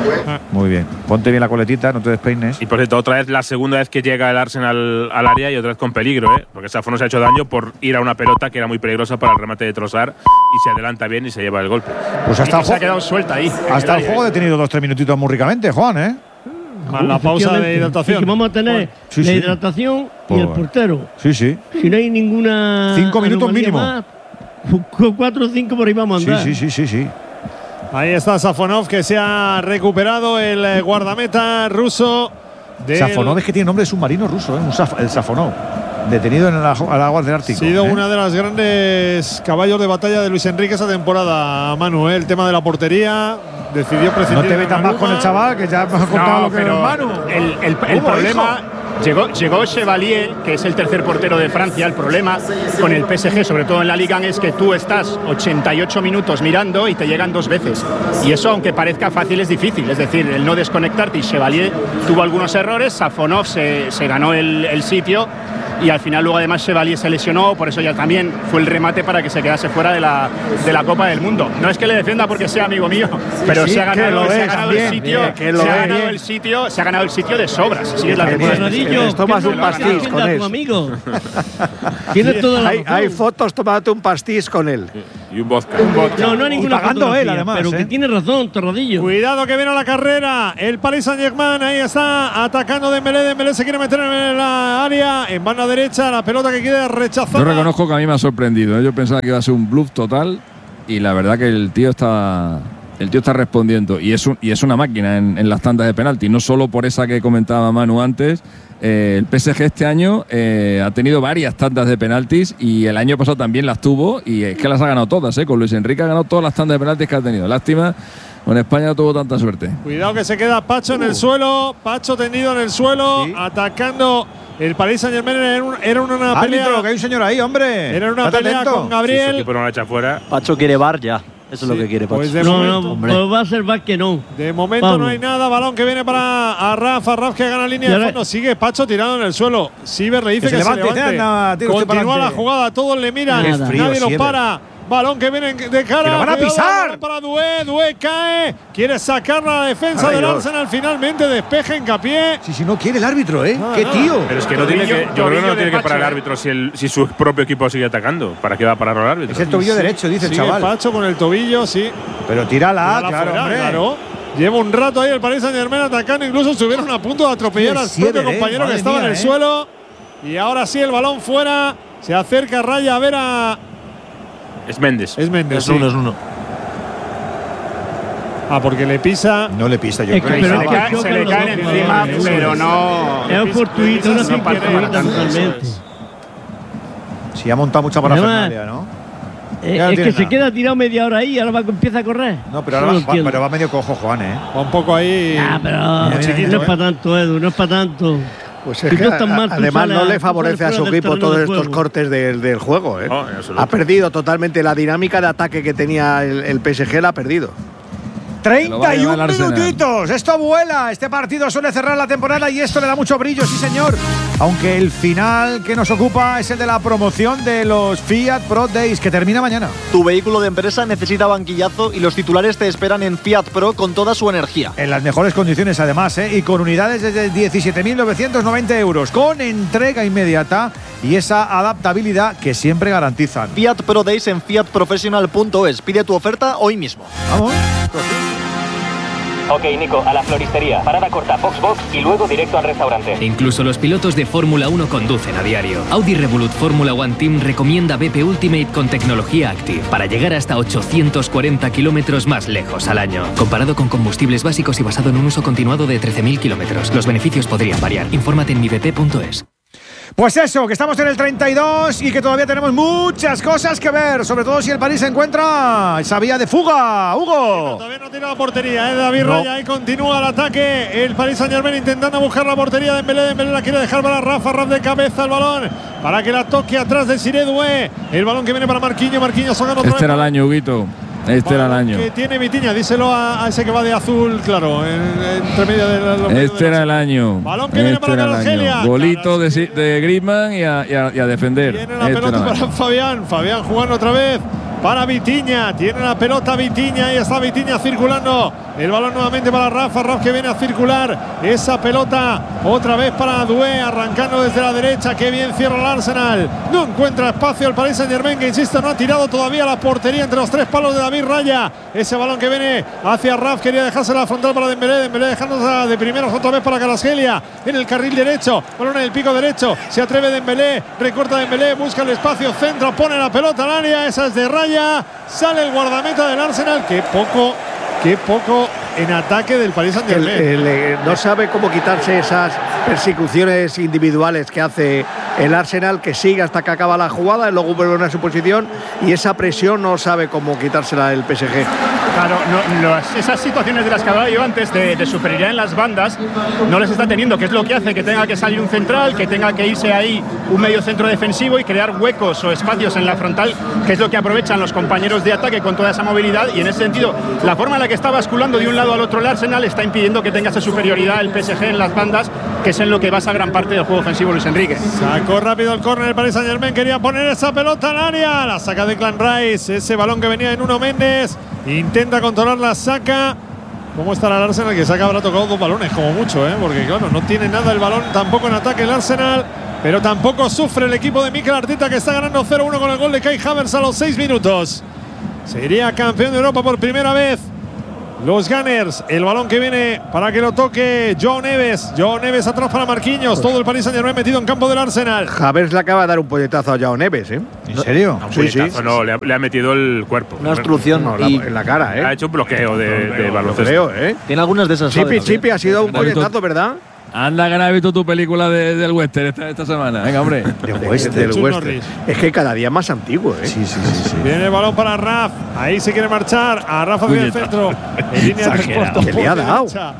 Muy bien. Ponte bien la coletita, no te despeines. Y por cierto, otra vez la segunda vez que llega el Arsenal al área y otra vez con peligro, ¿eh? Porque Safonov se ha hecho daño por ir a una pelota que era muy peligrosa para el remate de Trossard y se adelanta bien y se lleva el golpe. Pues Y hasta el, se ha ju- quedado suelta ahí. en hasta el área, juego ¿eh? detenido dos tres minutitos muy ricamente, Juan, ¿eh? Más la pausa de Efectivamente. hidratación. Y que vamos a tener Sí, la sí. hidratación Pues y el bueno. portero. Sí, sí. Si no hay ninguna. Cinco minutos anomalía mínimo. más, con cuatro o cinco por ahí vamos a Sí, andar. sí, sí, sí, sí. Ahí está Safonov, que se ha recuperado el eh, guardameta ruso. del- Safonov es que tiene nombre de submarino ruso, ¿eh? Un saf- el Safonov. Detenido en el ajo- al agua del Ártico. Ha sido ¿eh? una de las grandes caballos de batalla de Luis Enrique esa temporada, Manu. ¿eh? El tema de la portería. Decidió prescindir No te de metas más Donnarumma. con el chaval, que ya hemos contado No, lo que es pero Manu. el, el- el ¿Cómo, problema, Llegó, llegó Chevalier, que es el tercer portero de Francia. El problema con el P S G, sobre todo en la Liga, es que tú estás ochenta y ocho minutos mirando y te llegan dos veces. Y eso, aunque parezca fácil, es difícil. Es decir, el no desconectarte. Y Chevalier tuvo algunos errores, Safonov se, se ganó el, el sitio. Y al final luego además Chevalier se lesionó, por eso ya también fue el remate para que se quedase fuera de la, de la Copa del Mundo. No es que le defienda porque sea amigo mío, pero sí, se ha ganado, se ha ganado el sitio, bien, se ha ganado el sitio, se ha ganado el sitio de sobras. Así es la verdad. Tomas un pastiz con él. Tienes toda la hay, hay fotos tomándote un pastiz con él. Y un vodka. Un vodka. No, no hay ninguna pagando él, además. Pero ¿eh? que tiene razón, Torradillo. Cuidado que viene a la carrera. El Paris Saint-Germain ahí está atacando Dembélé. Dembélé se quiere meter en la área. En banda derecha, la pelota que quiere rechazar. Yo reconozco que a mí me ha sorprendido. ¿eh? Yo pensaba que iba a ser un bluff total. Y la verdad que el tío está. El tío está respondiendo. Y es, un, y es una máquina en, en las tandas de penalti. No solo por esa que comentaba Manu antes. Eh, el P S G este año eh, ha tenido varias tandas de penaltis y el año pasado también las tuvo y es que las ha ganado todas, ¿eh? Con Luis Enrique ha ganado todas las tandas de penaltis que ha tenido. Lástima, con España no tuvo tanta suerte. Cuidado que se queda Pacho en el suelo, Pacho tendido en el suelo, sí. Atacando el Paris Saint-Germain. Era, un, era una Árbitro, pelea. que hay un señor ahí, hombre. Era una pelea con Gabriel. Si su equipo no la echa fuera. Pacho quiere bar ya. Eso sí, es lo que quiere Pacho. Pues de no, momento, no, pues va a ser más que no. De momento Vamos. no hay nada. Balón que viene para Arraf. Arraf que gana línea de fondo. Sigue Pacho tirado en el suelo. Siever le dice que, que se levante. Se levante. Continúa la jugada. Todos le miran. Frío, nadie lo para. Balón que viene de cara. ¡Que lo van a pisar! Para Doué. Doué cae. Quiere sacar la defensa Ay, del Dios. Arsenal. Finalmente despeja hincapié. Si, si no quiere el árbitro, ¿eh? Ah, ¡Qué no. tío! Pero es que no tiene que. Yo creo que no tiene que parar el árbitro si, el, si su propio equipo sigue atacando. ¿Para qué va a parar el árbitro? Es el tobillo sí, derecho, dice el sigue chaval. Pacho con el tobillo, sí. Pero tírala, tírala claro, fuera, hombre. Claro. Lleva un rato ahí el Paris Saint-Germain atacando. Incluso estuvieron a punto de atropellar al propio compañero que estaba en el suelo. Y ahora sí, el balón fuera. Se acerca Raya a ver a. Es Méndez. Es Méndez. Es sí. uno, es uno. Ah, porque le pisa. No le pisa, yo es creo. Que se, le cae, se le caen encima, dos, pero no. Es fortuito, no se fortuita totalmente. Sí, ha montado mucha parafernalia, ¿no? Eh, es que nada. Se queda tirado media hora ahí y ahora va, empieza a correr. No, pero ahora no va, pero va medio cojo, Juan, ¿eh? Va un poco ahí. Ah, pero mira, chiquito, mira, no es para tanto, Edu, no es para tanto. Pues es que a, mal, además no le favorece a su equipo todos estos cortes del, del juego. ¿eh? No, ha perdido totalmente la dinámica de ataque que tenía el, el P S G, la ha perdido. treinta y un minutitos. Esto vuela. Este partido suele cerrar la temporada y esto le da mucho brillo, sí señor. Aunque el final que nos ocupa es el de la promoción de los Fiat Pro Days, que termina mañana. Tu vehículo de empresa necesita banquillazo y los titulares te esperan en Fiat Pro con toda su energía. En las mejores condiciones además, ¿eh? Y con unidades desde diecisiete mil novecientos noventa euros, con entrega inmediata y esa adaptabilidad que siempre garantizan. Fiat Pro Days en fiat professional punto es. Pide tu oferta hoy mismo. Vamos. Ok, Nico, a la floristería. Parada corta, box box y luego directo al restaurante. Incluso los pilotos de Fórmula uno conducen a diario. Audi Revolut Fórmula One Team recomienda B P Ultimate con tecnología Active para llegar hasta ochocientos cuarenta kilómetros más lejos al año. Comparado con combustibles básicos y basado en un uso continuado de trece mil kilómetros. Los beneficios podrían variar. Infórmate en mi b p punto es. Pues eso, que estamos en el treinta y dos y que todavía tenemos muchas cosas que ver, sobre todo si el París se encuentra esa vía de fuga. Hugo. Todavía no tiene la portería, ¿eh? David no. Raya, ahí continúa el ataque. El Paris Saint-Germain intentando buscar la portería de Dembélé. Dembélé la quiere dejar para Rafa. Rafa de cabeza el balón para que la toque atrás de Siré Doué. El balón que viene para Marquinhos. Marquinhos sacando otra Este vez. era el año, Huguito. Este era el año. Que tiene Vitinha, díselo a, a ese que va de azul, claro, en, entre medio de los. Este era el año. Balón que este viene para Argelia. Golito de, de Griezmann y a, y, a, y a defender. Tiene la este pelota para Fabián. Fabián jugando otra vez para Vitinha. Tiene la pelota Vitinha. Ahí está Vitinha circulando. El balón nuevamente para Rafa. Rafa que viene a circular esa pelota otra vez para Doué, arrancando desde la derecha. Qué bien cierra el Arsenal. No encuentra espacio el Paris Saint-Germain, que insisto, no ha tirado todavía la portería entre los tres palos de David Raya. Ese balón que viene hacia Rafa, quería dejarse la frontal para Dembélé. Dembélé dejándose de primeros otra vez para Kvaratskhelia en el carril derecho. Balón en el pico derecho. Se atreve Dembélé, recorta Dembélé, busca el espacio, centra, pone la pelota al área. Esa es de Raya. Sale el guardameta del Arsenal. Qué poco, qué poco en ataque del Paris Saint-Germain. El, el, eh, no sabe cómo quitarse esas persecuciones individuales que hace el Arsenal, que sigue hasta que acaba la jugada y luego vuelve a su posición, y esa presión no sabe cómo quitársela el P S G. Claro, no, los, esas situaciones de las que hablaba yo antes de, de superioridad en las bandas no les está teniendo, que es lo que hace que tenga que salir un central, que tenga que irse ahí un medio centro defensivo y crear huecos o espacios en la frontal, que es lo que aprovechan los compañeros de ataque con toda esa movilidad. Y en ese sentido, la forma en la que está basculando de un lado al otro el Arsenal está impidiendo que tenga esa superioridad el P S G en las bandas, que es en lo que basa gran parte del juego ofensivo Luis Enrique. Sacó rápido el córner el Paris Saint-Germain, quería poner esa pelota al área, la saca Declan Rice, ese balón que venía de Nuno Méndez, intenta controlar la saca. ¿Cómo estará el Arsenal? Que saca habrá tocado dos balones como mucho, ¿eh? Porque claro, no tiene nada el balón tampoco en ataque el Arsenal, pero tampoco sufre el equipo de Mikel Arteta, que está ganando cero uno con el gol de Kai Havertz a los seis minutos. Sería campeón de Europa por primera vez los Gunners. El balón que viene para que lo toque Joao Neves. Joao Neves atrás para Marquinhos. Todo el Paris Saint-Germain metido en campo del Arsenal. Havertz le acaba de dar un puñetazo a Joao Neves, ¿eh? ¿En serio? No, un Sí, sí. puñetazo, no, le ha, le ha metido el cuerpo. Una obstrucción. No, la- y en la cara, ¿eh? Ha hecho un bloqueo de, de Lo baloncesto. creo, ¿eh? tiene algunas de esas. Chipi, ¿sabes? Chipi, ha sido un David, puñetazo, ¿verdad? Anda, que no has visto tu película de, del western esta, esta semana. Venga, hombre. De Western. del Chuck Western. Norris. Es que cada día más antiguo, ¿eh? Sí, sí, sí, sí. Viene el balón para Raf. Ahí se quiere marchar. A Rafa hacia el centro. En línea de tres Exagerado. cuartos Que por le ha dado. derecha.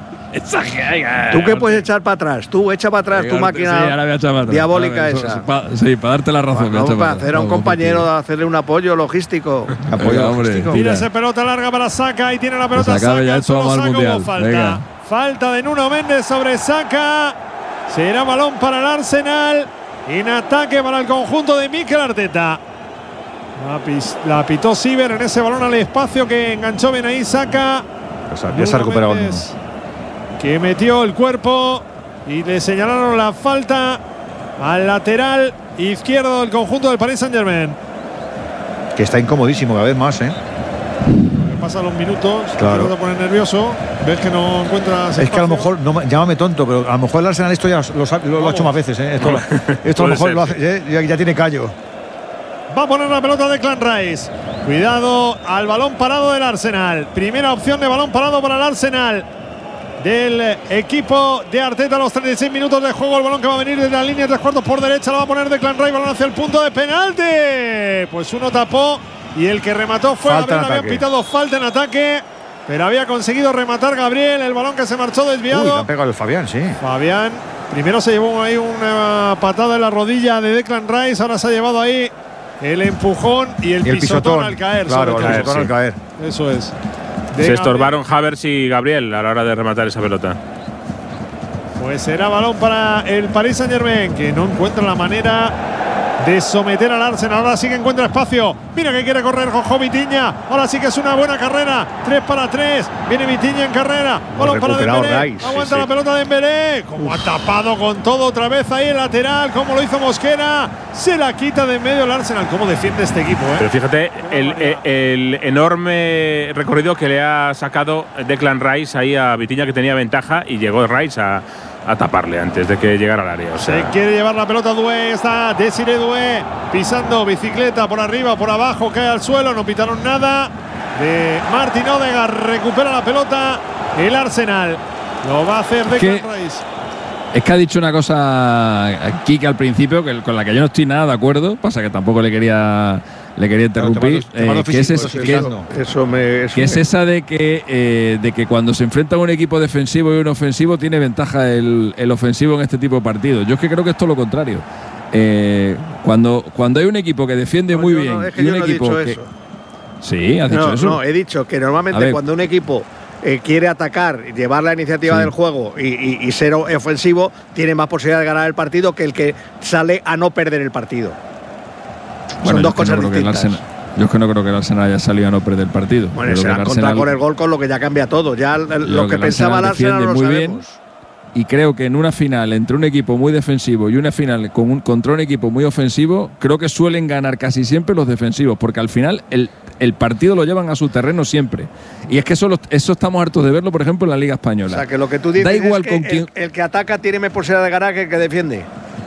¿Tú qué puedes echar para atrás? Tú, echa para atrás tu Sí, máquina ahora voy a echar para atrás. diabólica Ahora, eso, esa. eso, pa- sí, para darte la razón. voy a Vamos echar para atrás. hacer a un Vamos, compañero, contigo. hacerle un apoyo logístico. Apoyo Venga, hombre. logístico. Tira Mira. esa pelota larga para Saka y tiene la pelota Se acabe Saka. ya esto, Solo vamos al Saka, Mundial. hubo falta. Venga. Falta de Nuno Méndez sobre Saka. Será balón para el Arsenal. En ataque para el conjunto de Mikel Arteta. La, pis- la pitó Siver en ese balón al espacio que enganchó bien ahí Saka. Ya se ha- ya se ha Nuno recuperado el Méndez, que metió el cuerpo y le señalaron la falta al lateral izquierdo del conjunto del Paris Saint-Germain. Que está incomodísimo cada vez más, ¿eh? Pasan los minutos, Claro. te pones nervioso, ves que no encuentras. Es que a lo espacio. mejor, no, me- llámame tonto, pero a lo mejor el Arsenal esto ya lo, sa- lo- lo ha hecho más veces, ¿eh? Esto, lo- esto a lo Puede mejor ser, lo hace, ¿eh? ya, ya tiene callo. Va a poner la pelota de Declan Rice. Cuidado al balón parado del Arsenal. Primera opción de balón parado para el Arsenal del equipo de Arteta a los treinta y seis minutos de juego. El balón que va a venir desde la línea de tres cuartos por derecha. Lo va a poner Declan Rice. Balón hacia el punto de penalti. Pues uno tapó y el que remató fue Falta en Gabriel. Había ataque. pitado falta en ataque, pero había conseguido rematar Gabriel. El balón que se marchó Uy, le desviado. han pegado el Fabián, sí. Fabián primero se llevó ahí una patada en la rodilla de Declan Rice, ahora se ha llevado ahí el empujón y el, Y el pisotón, pisotón al caer. Claro, sobre el todo. pisotón al caer. Eso es. De Se Gabriel. estorbaron Havertz y Gabriel a la hora de rematar esa pelota. Pues será balón para el Paris Saint-Germain, que no encuentra la manera de someter al Arsenal. Ahora sí que encuentra espacio. Mira que quiere correr Jojo Vitiña. Ahora sí que es una buena carrera. tres para tres. Viene Vitiña en carrera. Balón para recuperado Dembélé. Rice, Aguanta sí, la sí. pelota de Dembélé. Como ha tapado con todo otra vez ahí el lateral. Como lo hizo Mosquera. Se la quita de en medio el Arsenal. ¿Cómo defiende este equipo? Eh? Pero fíjate el, el- el enorme recorrido que le ha sacado Declan Rice ahí a Vitinha, que tenía ventaja, y llegó Rice a, a taparle antes de que llegara al área. O Se sea, quiere llevar la pelota Doué, está Desiré Doué pisando bicicleta por arriba, por abajo, cae al suelo, no pitaron nada. De Martin Odegaard recupera la pelota el Arsenal. Lo va a hacer Declan ¿Qué? Rice. Es que ha dicho una cosa aquí que al principio que, con la que yo no estoy nada de acuerdo. Pasa que tampoco le quería le quería interrumpir. Te mando eh, que es, físico, es- eso que- es- Eso me. eso que es me- esa de que, eh, de que cuando se enfrenta a un equipo defensivo y un ofensivo tiene ventaja el, el ofensivo en este tipo de partidos. Yo es que creo que esto es lo contrario. Eh, cuando, cuando hay un equipo que defiende No, muy yo bien no, es que y yo un no he equipo dicho que… eso. Sí, has dicho No, eso. no, he dicho que A normalmente ver. cuando un equipo eh, quiere atacar, llevar la iniciativa Sí. del juego y, y- y ser o- ofensivo, tiene más posibilidad de ganar el partido que el que sale a no perder el partido. Bueno, Son yo dos es que no cosas creo que el distintas. Arsenal- yo es que no creo que el Arsenal haya salido a no perder el partido. Bueno, Creo se que el han encontrado Arsenal- con el gol, con lo que ya cambia todo. Ya l- creo lo que, el pensaba el Arsenal defiende lo muy bien. sabemos. Y creo que en una final entre un equipo muy defensivo y una final con un, contra un equipo muy ofensivo, creo que suelen ganar casi siempre los defensivos, porque al final el, el partido lo llevan a su terreno siempre. Y es que eso, lo- eso estamos hartos de verlo, por ejemplo, en la Liga Española. O sea, que lo que tú dices Da igual es que con el, quién. el que ataca tiene más posibilidad de ganar que el que defiende.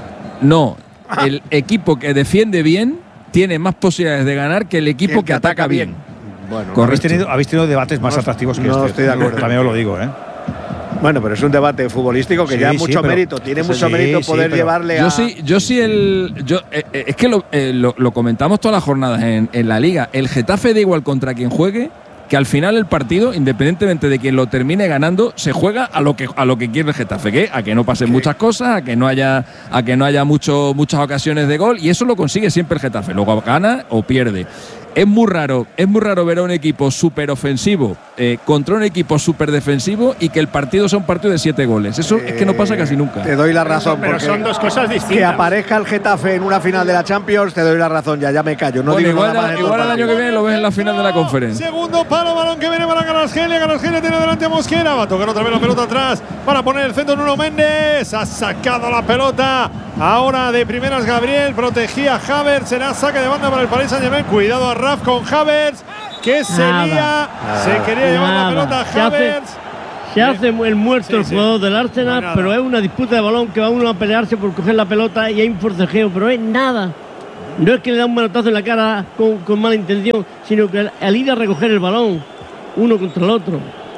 No, el equipo que defiende bien tiene más posibilidades de ganar que el equipo El que, ataca bien. Bueno, Correcto. Habéis tenido, habéis tenido debates más No, atractivos que no este. estoy de acuerdo. También os lo digo, ¿eh? bueno, pero es un debate futbolístico que Sí, ya sí, es mucho pero- mérito. Tiene sí, mucho sí, mérito sí, poder pero llevarle a. Yo sí, yo sí el. Yo, eh, eh, es que lo, eh, lo, lo comentamos todas las jornadas en, en la liga. El Getafe da igual contra quien juegue, que al final el partido, independientemente de quien lo termine ganando, se juega a lo que a lo que quiere el Getafe, que a que no pasen muchas cosas, a que no haya a que no haya mucho, muchas ocasiones de gol, y eso lo consigue siempre el Getafe. Luego gana o pierde. Es muy raro, es muy raro ver a un equipo súper ofensivo eh, contra un equipo súper defensivo y que el partido sea un partido de siete goles. Eso eh, es que no pasa casi nunca. Te doy la razón. Pero son dos cosas distintas. Que aparezca el Getafe en una final de la Champions, te doy la razón, ya, ya me callo. No bueno, digo igual nada más igual el año que viene lo ves en la final de la conferencia. Segundo palo, balón que viene para Kvaratskhelia. Kvaratskhelia tiene delante a Mosquera. Va a tocar otra vez la pelota atrás para poner el centro Nuno Méndez. Ha sacado la pelota. Ahora de primeras Gabriel, protegía a Havertz, será saque de banda para el Paris Saint-Germain. Cuidado a Raf con Havertz, que se nada, lía, nada, se quería llevar nada. la pelota a se Havertz. Hace, se hace el muerto sí, el jugador sí. del Arsenal, no pero es una disputa de balón que va uno a pelearse por coger la pelota y hay un forcejeo, pero es nada. No es que le da un manotazo en la cara con, con mala intención, sino que al, al ir a recoger el balón, uno contra el otro.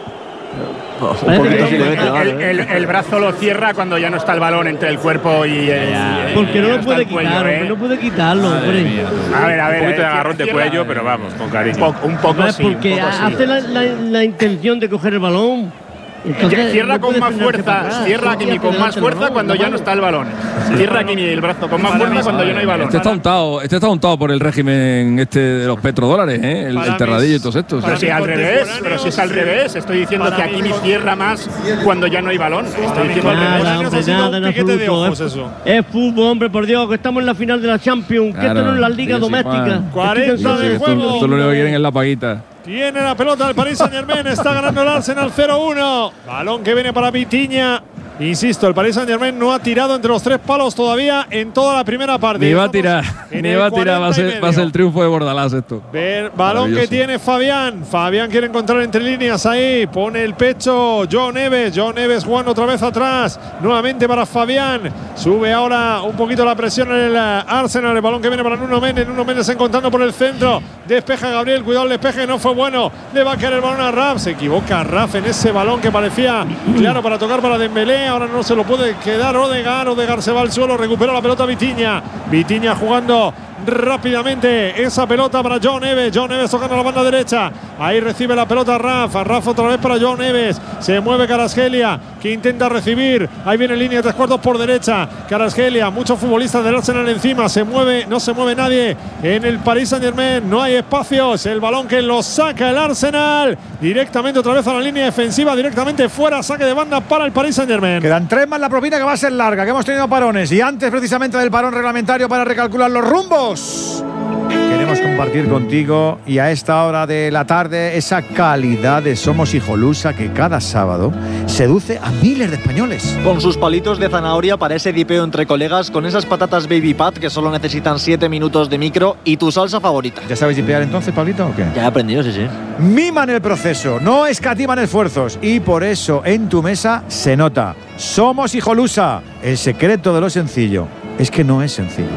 El, el, el brazo lo cierra cuando ya no está el balón entre el cuerpo y el. Porque no lo puede quitar, ¿eh? no puede quitarlo. A ver, a ver. Un poquito de agarrón de cuello, pero vamos, con cariño. Un poco sí. Porque hace la, la, la intención de coger el balón. Entonces, cierra no con más fuerza, cierra aquí ni con más fuerza cuando ya no está el balón. Cierra aquí ni el brazo con más fuerza cuando ya no hay balón. Este está untado, este está untado por el régimen este de los petrodólares, ¿eh? el, el terradillo y todos estos. Pero si al revés, pero si es al revés, estoy diciendo que aquí ni cierra más cuando ya no hay balón. Estoy diciendo nada, hombre, nada, en absoluto. Es, es fútbol, hombre, por Dios, que estamos en la final de la Champions, que esto no es la liga doméstica. cuarenta de juego. Esto lo único que quieren es la paguita. Tiene la pelota el Paris Saint-Germain, está ganando el Arsenal cero uno. Balón que viene para Vitinha. Insisto, el Paris Saint-Germain no ha tirado entre los tres palos todavía en toda la primera parte. Ni va a tirar, ni va a tirar, va a ser, va a ser el triunfo de Bordalás esto. Ver, balón que tiene Fabián. Fabián quiere encontrar entre líneas ahí. Pone el pecho João Neves. João Neves jugando otra vez atrás. Nuevamente para Fabián. Sube ahora un poquito la presión en el Arsenal. El balón que viene para Nuno Méndez. Nuno Méndez encontrando por el centro. Despeja Gabriel. Cuidado el despeje, no fue bueno. Le va a caer el balón a Raf. Se equivoca Raf en ese balón que parecía claro para tocar para Dembélé. Ahora no se lo puede quedar Odegaard. Odegaard se va al suelo, recupera la pelota Vitinha. Vitinha jugando rápidamente esa pelota para João Neves. João Neves tocando la banda derecha. Ahí recibe la pelota Rafa. Rafa otra vez para João Neves. Se mueve Kvaratskhelia, que intenta recibir. Ahí viene línea de tres cuartos por derecha. Kvaratskhelia, muchos futbolistas del Arsenal encima. Se mueve, no se mueve nadie en el Paris Saint-Germain. No hay espacios. El balón que lo saca el Arsenal. Directamente otra vez a la línea defensiva. Directamente fuera. Saque de banda para el Paris Saint-Germain. Quedan tres más la propina, que va a ser larga, que hemos tenido parones. Y antes precisamente del parón reglamentario para recalcular los rumbos, queremos compartir contigo y a esta hora de la tarde esa calidad de Somos Hijolusa que cada sábado seduce a miles de españoles. Con sus palitos de zanahoria para ese dipeo entre colegas, con esas patatas Baby Pat que solo necesitan siete minutos de micro y tu salsa favorita. ¿Ya sabéis dipear entonces, Pablito, o qué? Ya he aprendido, sí, sí. Miman el proceso, no escatiman esfuerzos y por eso en tu mesa se nota. Somos Hijolusa. El secreto de lo sencillo es que no es sencillo.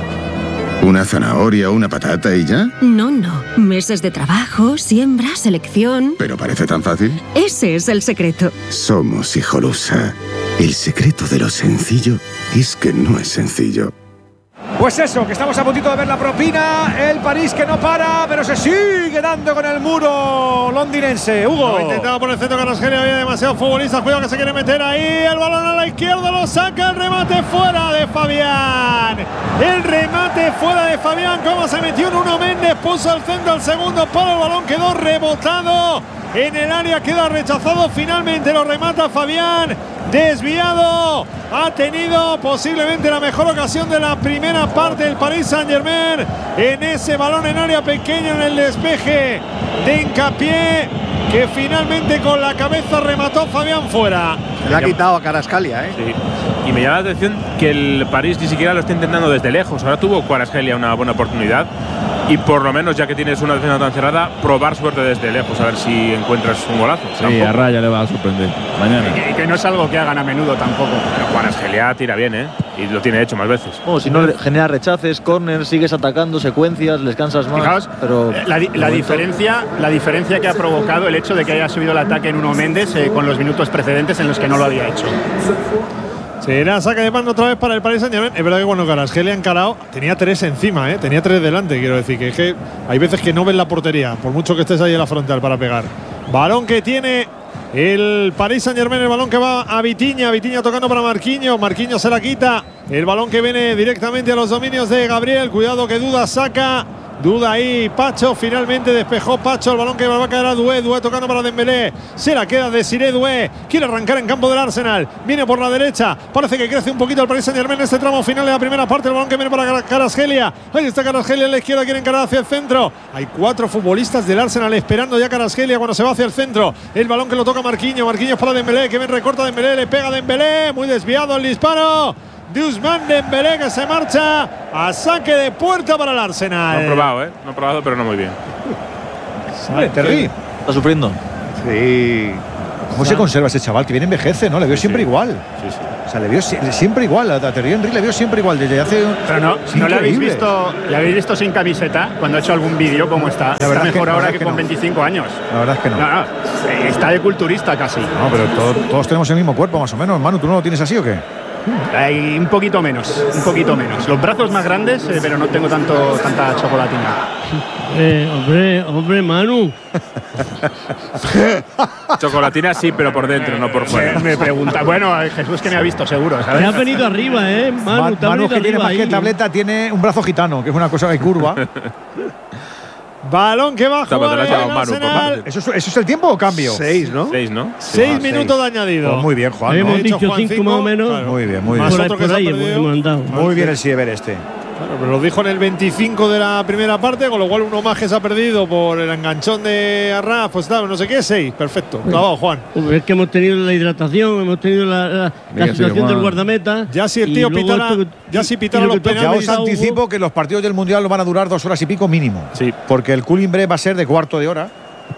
¿Una zanahoria, una patata y ya? No, no. Meses de trabajo, siembra, selección. ¿Pero parece tan fácil? Ese es el secreto. Somos Hijolusa. El secreto de lo sencillo es que no es sencillo. Pues eso, que estamos a puntito de ver la propina. El París que no para, pero se sigue dando con el muro londinense. Hugo. Lo intentaba por el centro Kvaratskhelia, había demasiados futbolistas. Cuidado que se quiere meter ahí. El balón a la izquierda, lo saca. El remate fuera de Fabián. El remate fuera de Fabián. Cómo se metió Nuno Méndez. Puso al centro al segundo palo. El balón quedó rebotado en el área, queda rechazado. Finalmente lo remata Fabián. Desviado. Ha tenido posiblemente la mejor ocasión de la primera parte del Paris Saint-Germain en ese balón en área pequeña, en el despeje de Hincapié, que finalmente con la cabeza remató Fabián fuera. Le ha quitado a Kvaratskhelia, ¿eh? Sí. Y me llama la atención que el París ni siquiera lo está intentando desde lejos. Ahora tuvo Kvaratskhelia una buena oportunidad. Y por lo menos, ya que tienes una defensa tan cerrada, probar suerte desde lejos, a ver si encuentras un golazo. Sí, tampoco. A Raya le va a sorprender mañana. Y que, y que no es algo que hagan a menudo tampoco. Pero Kvaratskhelia tira bien, ¿eh? Y lo tiene hecho más veces. Oh, si no genera rechaces, corners, sigues atacando, secuencias, les cansas más. Fijaos, pero la, la, diferencia, la diferencia que ha provocado el hecho de que haya subido el ataque en Nuno Méndez eh, con los minutos precedentes en los que no lo había hecho. Sí, era saque de mano otra vez para el Paris Saint-Germain. Es verdad que cuando Kvaratskhelia ha encarado, tenía tres encima, ¿eh? Tenía tres delante, quiero decir. Que, es que hay veces que no ves la portería, por mucho que estés ahí en la frontal para pegar. Balón que tiene el Paris Saint-Germain, el balón que va a Vitinha. Vitinha tocando para Marquinhos. Marquinhos se la quita. El balón que viene directamente a los dominios de Gabriel. Cuidado que Duda saca. Duda ahí, Pacho, finalmente despejó Pacho, el balón que va a caer a Doué, Doué tocando para Dembélé, se la queda Desiré Doué, quiere arrancar en campo del Arsenal, viene por la derecha, parece que crece un poquito el Paris Saint-Germain en este tramo final de la primera parte, el balón que viene para Kvaratskhelia, ahí está Kvaratskhelia en la izquierda, quiere encarar hacia el centro, hay cuatro futbolistas del Arsenal esperando ya Kvaratskhelia cuando se va hacia el centro, el balón que lo toca Marquinhos, Marquinhos para Dembélé, que bien recorta Dembélé, le pega Dembélé, muy desviado el disparo de Ousmane Dembélé, que se marcha a saque de puerta para el Arsenal. No he probado, ¿eh? No he probado, pero no muy bien. Vale, Terry. Está sufriendo. Sí. ¿Cómo se conserva ese chaval? Que viene envejece, ¿no? Le veo siempre sí. igual. Sí, sí. O sea, le veo siempre igual. A Terry Henry le veo siempre igual desde hace. Pero no, es no le habéis increíble. visto, le habéis visto sin camiseta cuando ha hecho algún vídeo, cómo está. La verdad Está es que- mejor la ahora verdad que, es que con no. veinticinco años. La verdad es que no. No, no, está de culturista casi. No, pero todo- todos tenemos el mismo cuerpo, más o menos. Manu, ¿tú no lo tienes así o qué? Hay un poquito menos, un poquito menos. Los brazos más grandes, eh, pero no tengo tanto tanta chocolatina. Eh, hombre, hombre, Manu. Chocolatina sí, pero por dentro, no por fuera. Me pregunta, bueno, eh, Jesús que me ha visto seguro, ¿sabes? Te has venido arriba, ¿eh? Manu, Ma- te has Manu, venido que tiene arriba más que ahí. tableta, tiene un brazo gitano, que es una cosa de curva. Balón que va a Toma, te jugar la has el llevado, Manu, Arsenal. papá. ¿Eso, es- ¿Eso es el tiempo o cambio? Seis, ¿no? Seis, ¿no? Seis Ah, minutos seis. de añadido. Pues muy bien, Juan. ¿no? Hemos Ha dicho dicho Juan cinco cinco, más o menos. claro. Muy bien, muy Más bien. Por ahí, otro que por se ha ahí perdido. hemos mandado. Muy bien el Siever este. Claro, pero lo dijo en el veinticinco de la primera parte, con lo cual uno más que se ha perdido por el enganchón de Arraf, pues tal, no sé qué, seis. Perfecto. Clavado, Juan. Hombre, es que hemos tenido la hidratación, hemos tenido la, la- la Venga, sí, situación Juan. del guardameta. Ya si el y tío luego pitara, esto que- ya si y pitara lo los que toca Ya penaltis. os Hugo. anticipo que los partidos del Mundial van a durar dos horas y pico mínimo. Sí. Porque el cooling break va a ser de cuarto de hora.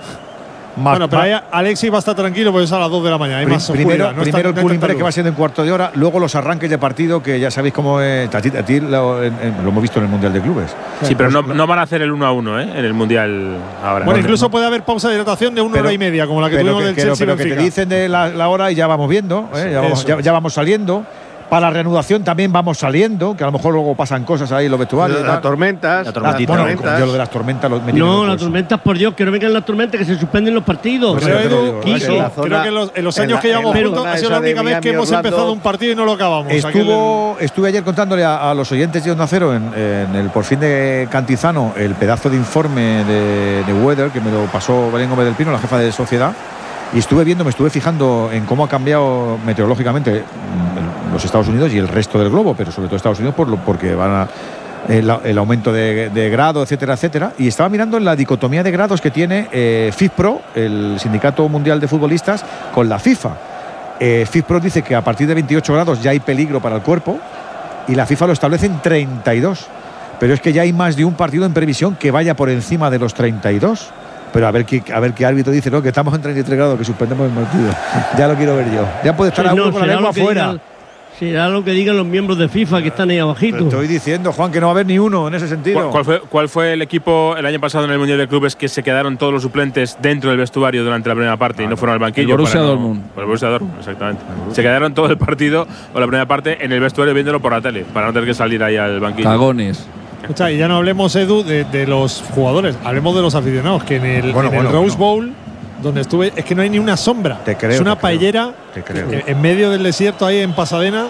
Más- Bueno, pero más- ahí Alexis va a estar tranquilo porque es a las dos de la mañana. Hay Pri- más primero oscuridad, no primero está- el no hay cooling tanta break que va a luz. ser de un cuarto de hora, luego los arranques de partido que ya sabéis cómo es, a ti, a ti lo, en- en- lo hemos visto en el Mundial de Clubes. Sí, pero no, no van a hacer el uno a uno, ¿eh? En el Mundial ahora. Bueno, No, incluso no. puede haber pausa de hidratación de una Pero- hora y media, como la que pero tuvimos que, del que- Chelsea pero que te Benfica. dicen de la, la hora y ya vamos viendo, ¿eh? Sí, ya, vamos, eso. ya, ya vamos saliendo. Para la reanudación también vamos saliendo, que a lo mejor luego pasan cosas ahí en los vestuarios. y Las tal. tormentas. La tormentita. las Bueno, tormentas. yo lo de las tormentas lo metí en No, el las bolso. tormentas, por Dios, que no vengan las tormentas, que se suspenden los partidos. Pues Pero ya te lo Edu, digo, Quique, en la zona- creo que en los, en los en años la- que llevamos en la juntos zona ha sido esa la de única vez que Miami, hemos Orlando. empezado un partido y no lo acabamos. O sea, que Estuvo, estuve ayer contándole a, a los oyentes de Onda Cero en, en el por fin de Cantizano el pedazo de informe de, de Weather que me lo pasó Belén Gómez del Pino, la jefa de Sociedad, y estuve viendo, me estuve fijando en cómo ha cambiado meteorológicamente mm, los Estados Unidos y el resto del globo, pero sobre todo Estados Unidos por lo, porque van a el, el aumento de, de grado, etcétera, etcétera. Y estaba mirando en la dicotomía de grados que tiene eh, FIFPro, el Sindicato Mundial de Futbolistas, con la FIFA. Eh, FIFPro dice que a partir de veintiocho grados ya hay peligro para el cuerpo y la FIFA lo establece en treinta y dos. Pero es que ya hay más de un partido en previsión que vaya por encima de los treinta y dos. Pero a ver qué, a ver qué árbitro dice, ¿no? Que estamos en treinta y tres grados, que suspendemos el partido. Ya lo quiero ver yo. Ya puede estar Sí, a uno no, con la será lengua lo que afuera. digan- Será lo que digan los miembros de FIFA que están ahí Te abajito. estoy diciendo, Juan, que no va a haber ni uno en ese sentido. ¿Cuál, cuál fue, ¿Cuál fue el equipo el año pasado en el Mundial de Clubes que se quedaron todos los suplentes dentro del vestuario durante la primera parte y no fueron al banquillo? El Borussia para no- Dortmund. Por el Borussia Dortmund, exactamente. Se quedaron todo el partido o la primera parte en el vestuario viéndolo por la tele, para no tener que salir ahí al banquillo. Cagones. Escucha, y ya no hablemos, Edu, de, de los jugadores, hablemos de los aficionados, que en el, Bueno, en el bueno, Rose bueno. Bowl, donde estuve, es que no hay ni una sombra. Te creo, es una te creo. paellera Te creo. en, en medio del desierto ahí en Pasadena.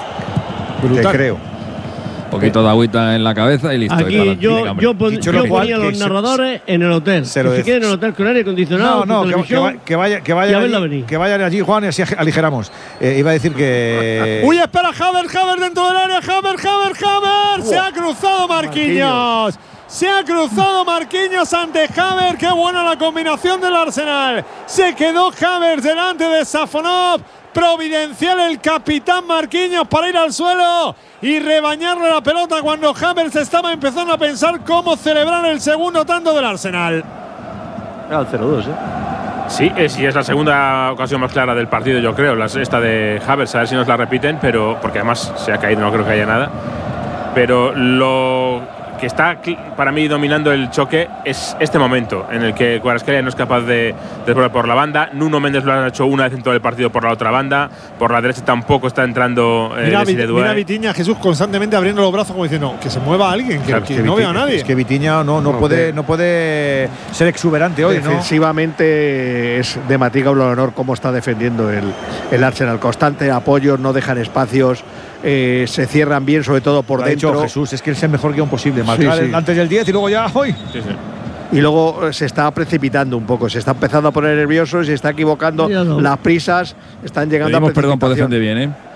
Te Brutal. creo. Un poquito de agüita en la cabeza y listo. y para Aquí adelante, yo, hombre. yo, pon- Dicho yo lo cual, ponía a que los se- narradores en el hotel. se lo Que se dec- queden en el hotel con aire acondicionado, No, no, con que, que televisión. va- que vaya, que y a vayan verla allí, venir. que vayan allí, Juan, y así aligeramos. Eh, iba a decir que. Uy, espera, Haver, Haver dentro del área, Haver, Haver, Haver. Se ha cruzado Marquinhos. Se ha cruzado Marquinhos ante Haver. Qué buena la combinación del Arsenal. Se quedó Haver delante de Safonov. Providencial el capitán Marquinhos para ir al suelo y rebañarle la pelota cuando Haver se estaba empezando a pensar cómo celebrar el segundo tanto del Arsenal. Era el cero dos, ¿eh? Sí, es, y es la segunda ocasión más clara del partido, yo creo. Las, esta de Havertz, a ver si nos la repiten, pero porque además se ha caído, no creo que haya nada. Pero lo que está para mí dominando el choque es este momento en el que Kvaratskhelia no es capaz de desbordar por la banda. Nuno Méndez lo ha hecho una vez en todo el partido por la otra banda. Por la derecha tampoco está entrando eh, mira, Desiré Doué. Mira Vitinha, Jesús, constantemente abriendo los brazos como diciendo que se mueva alguien, que, Claro, que es que no Viti- vea a nadie. Es que Vitinha no, no, No, puede, que- no puede ser exuberante hoy, ¿no? Defensivamente es de Matica honor cómo está defendiendo el, el Arsenal. Constante apoyo, no dejan espacios, eh, se cierran bien, sobre todo por Lo ha dentro. dicho Jesús, es que es el mejor guión posible. Marcar Sí, sí. antes del diez y luego ya hoy. Sí, sí. Y luego eh, se está precipitando un poco, se está empezando a poner nervioso, se está equivocando, Ya no. las prisas están llegando Pedimos a perdón por precipitación. defender bien, ¿eh?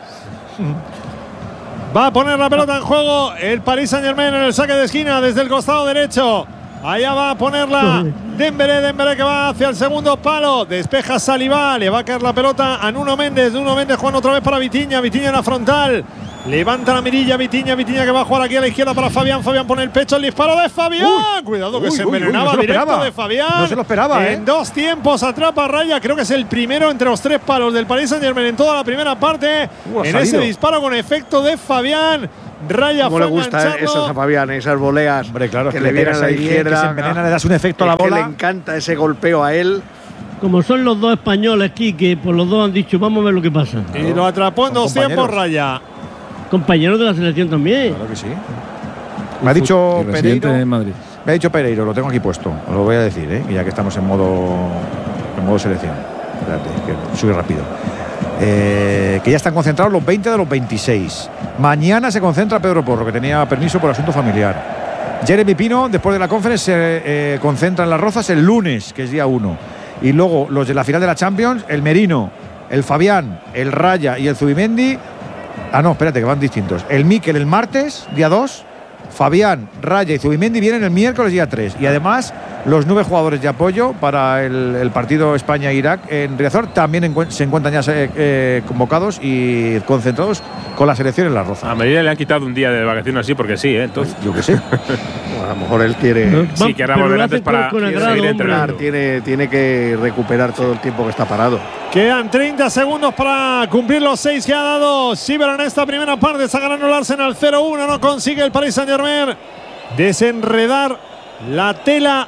Va a poner la pelota en juego el Paris Saint-Germain en el saque de esquina desde el costado derecho. Allá va a ponerla Dembélé, Dembélé que va hacia el segundo palo. Despeja Saliba, le va a caer la pelota a Nuno Méndez. Nuno Méndez jugando otra vez para Vitinha, Vitinha en la frontal. Levanta la mirilla Vitinha, Vitinha que va a jugar aquí a la izquierda para Fabián. Fabián pone el pecho, el disparo de Fabián. Uy, Cuidado que uy, se uy, uy, envenenaba no se lo directo esperaba. de Fabián. No se lo esperaba, ¿eh? En dos tiempos atrapa a raya. Creo que es el primero entre los tres palos del Paris Saint-Germain en toda la primera parte. Uh, ha en salido. ese disparo con efecto de Fabián. Raya Cómo fue le gusta engancharlo. esas a Fabián, esas voleas Hombre, claro, que, es le vienen a pegas la ahí bien, izquierda. que se envenena, le das un efecto a la Es que bola. le encanta ese golpeo a él. Como son los dos españoles aquí, que por los dos han dicho, vamos a ver lo que pasa. Y lo atrapó en Son dos tiempos compañeros. Raya. Compañeros de la selección también. Claro que sí. Me ha dicho Y residente Pereiro. en Madrid. Me ha dicho Pereiro, lo tengo aquí puesto. Os lo voy a decir, ¿eh? Ya que estamos en modo, en modo selección. Espérate, que sube rápido. Eh, que ya están concentrados los veinte de los veintiséis. Mañana se concentra Pedro Porro, que tenía permiso por asunto familiar. Jeremy Pino, después de la conferencia, se eh, concentra en Las Rozas el lunes, que es día uno. Y luego los de la final de la Champions, el Merino, el Fabián, el Raya y el Zubimendi. Ah, no, espérate, que van distintos. El Mikel el martes, día dos. Fabián, Raya y Zubimendi vienen el miércoles día tres. Y además, los nueve jugadores de apoyo para el, el partido España-Irak en Riazor también encu- se encuentran ya eh, eh, convocados y concentrados con la selección en La Roza. A Medina le han quitado un día de vacaciones así porque sí, ¿eh? Entonces, Yo qué sé. Bueno, a lo mejor él quiere. sí, querrá Pero volver lo antes hace con- para con seguir agrado, hombre. entrenando. Tiene, tiene que recuperar todo el tiempo que está parado. Quedan treinta segundos para cumplir los seis que ha dado Sibera en esta primera parte. Está ganando el Arsenal cero uno. No consigue el Paris Saint-Germain desenredar la tela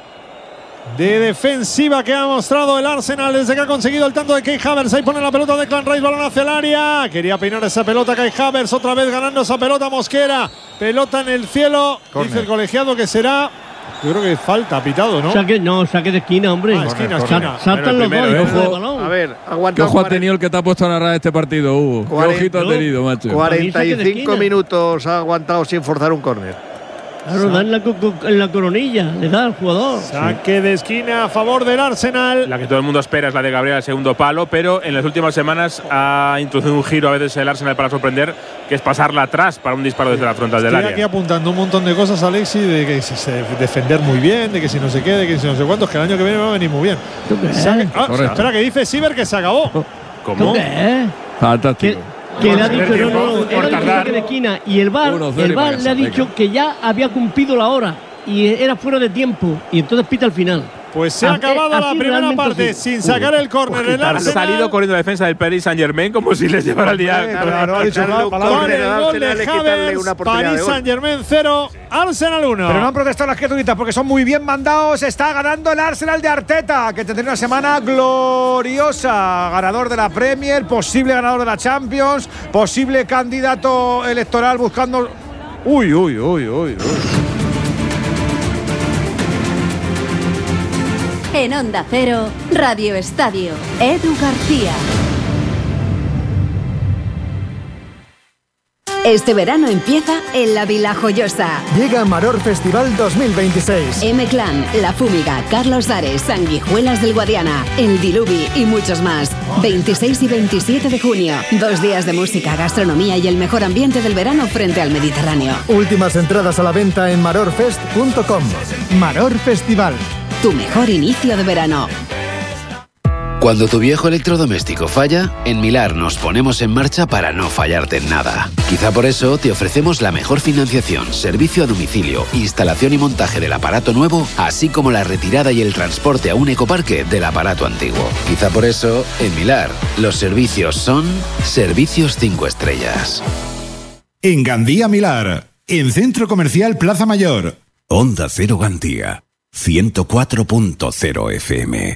de defensiva que ha mostrado el Arsenal desde que ha conseguido el tanto de Kai Havertz. Ahí pone la pelota de Declan Rice, balón hacia el área. Quería peinar esa pelota Kai Havertz, otra vez ganando esa pelota Mosquera. Pelota en el cielo. Corner. Dice el colegiado que será. Yo creo que falta, pitado, ¿no? Saque, no, saque de esquina, hombre. Ah, esquina, Sa- esquina. Saltan Bueno, el los dos primero, y ¿eh? cogen el Ojo. balón. A ver, ¿Qué aguanta ojo ha tenido el que te ha puesto a narrar este partido, Hugo? ¿Qué cuarenta- ojito ha tenido, macho? cuarenta y saque de cinco esquina. minutos ha aguantado sin forzar un córner. Claro, da en la, co- co- en la coronilla, le da al jugador. Saque de esquina a favor del Arsenal. La que todo el mundo espera es la de Gabriel al segundo palo, pero en las últimas semanas ha introducido un giro a veces el Arsenal para sorprender, que es pasarla atrás para un disparo desde la frontal del Estoy aquí área. apuntando un montón de cosas, Alexi, de que si se defender muy bien, de que si no se quede, de que si no sé cuántos, que el año que viene va a venir muy bien. ¿Tú qué? Saque- ah, Correcto. espera, que dice Siber que se acabó. ¿Cómo? ¿Tú qué? Fantástico. Que le ha Por dicho, no, no, no, por él ha dicho tardar. saque de esquina y el VAR, Uno, cero el y VAR para le ha casa, dicho venga. que ya había cumplido la hora y era fuera de tiempo y entonces pita al final. Pues se ha Ah, acabado eh, la así primera realmente parte sí. sin sacar el córner. El Ha Arsenal salido corriendo la defensa del Paris Saint Germain como si les llevara el día. Claro, ha dicho Quitarle mal, un palabra. con córner el al gol de Arsenal es quitarle Havertz. una oportunidad Paris de gol. Saint Germain cero, Arsenal uno. Pero no han protestado las criaturitas porque son muy bien mandados. Está ganando el Arsenal de Arteta, que tendrá una semana gloriosa. Ganador de la Premier, posible ganador de la Champions, posible candidato electoral buscando. Uy, uy, uy, uy, uy. En Onda Cero, Radio Estadio, Edu García. Este verano empieza en la Vila Joyosa. Llega Maror Festival dos mil veintiséis. M-Clan, La Fúmiga, Carlos Ares, Sanguijuelas del Guadiana, El Diluvi y muchos más. veintiséis y veintisiete de junio. Dos días de música, gastronomía y el mejor ambiente del verano frente al Mediterráneo. Últimas entradas a la venta en marorfest punto com. Maror Festival. Tu mejor inicio de verano. Cuando tu viejo electrodoméstico falla, en Milar nos ponemos en marcha para no fallarte en nada. Quizá por eso te ofrecemos la mejor financiación, servicio a domicilio, instalación y montaje del aparato nuevo, así como la retirada y el transporte a un ecoparque del aparato antiguo. Quizá por eso, en Milar, los servicios son servicios cinco estrellas. En Gandía Milar, en Centro Comercial Plaza Mayor. Onda Cero Gandía, ciento cuatro punto cero F M.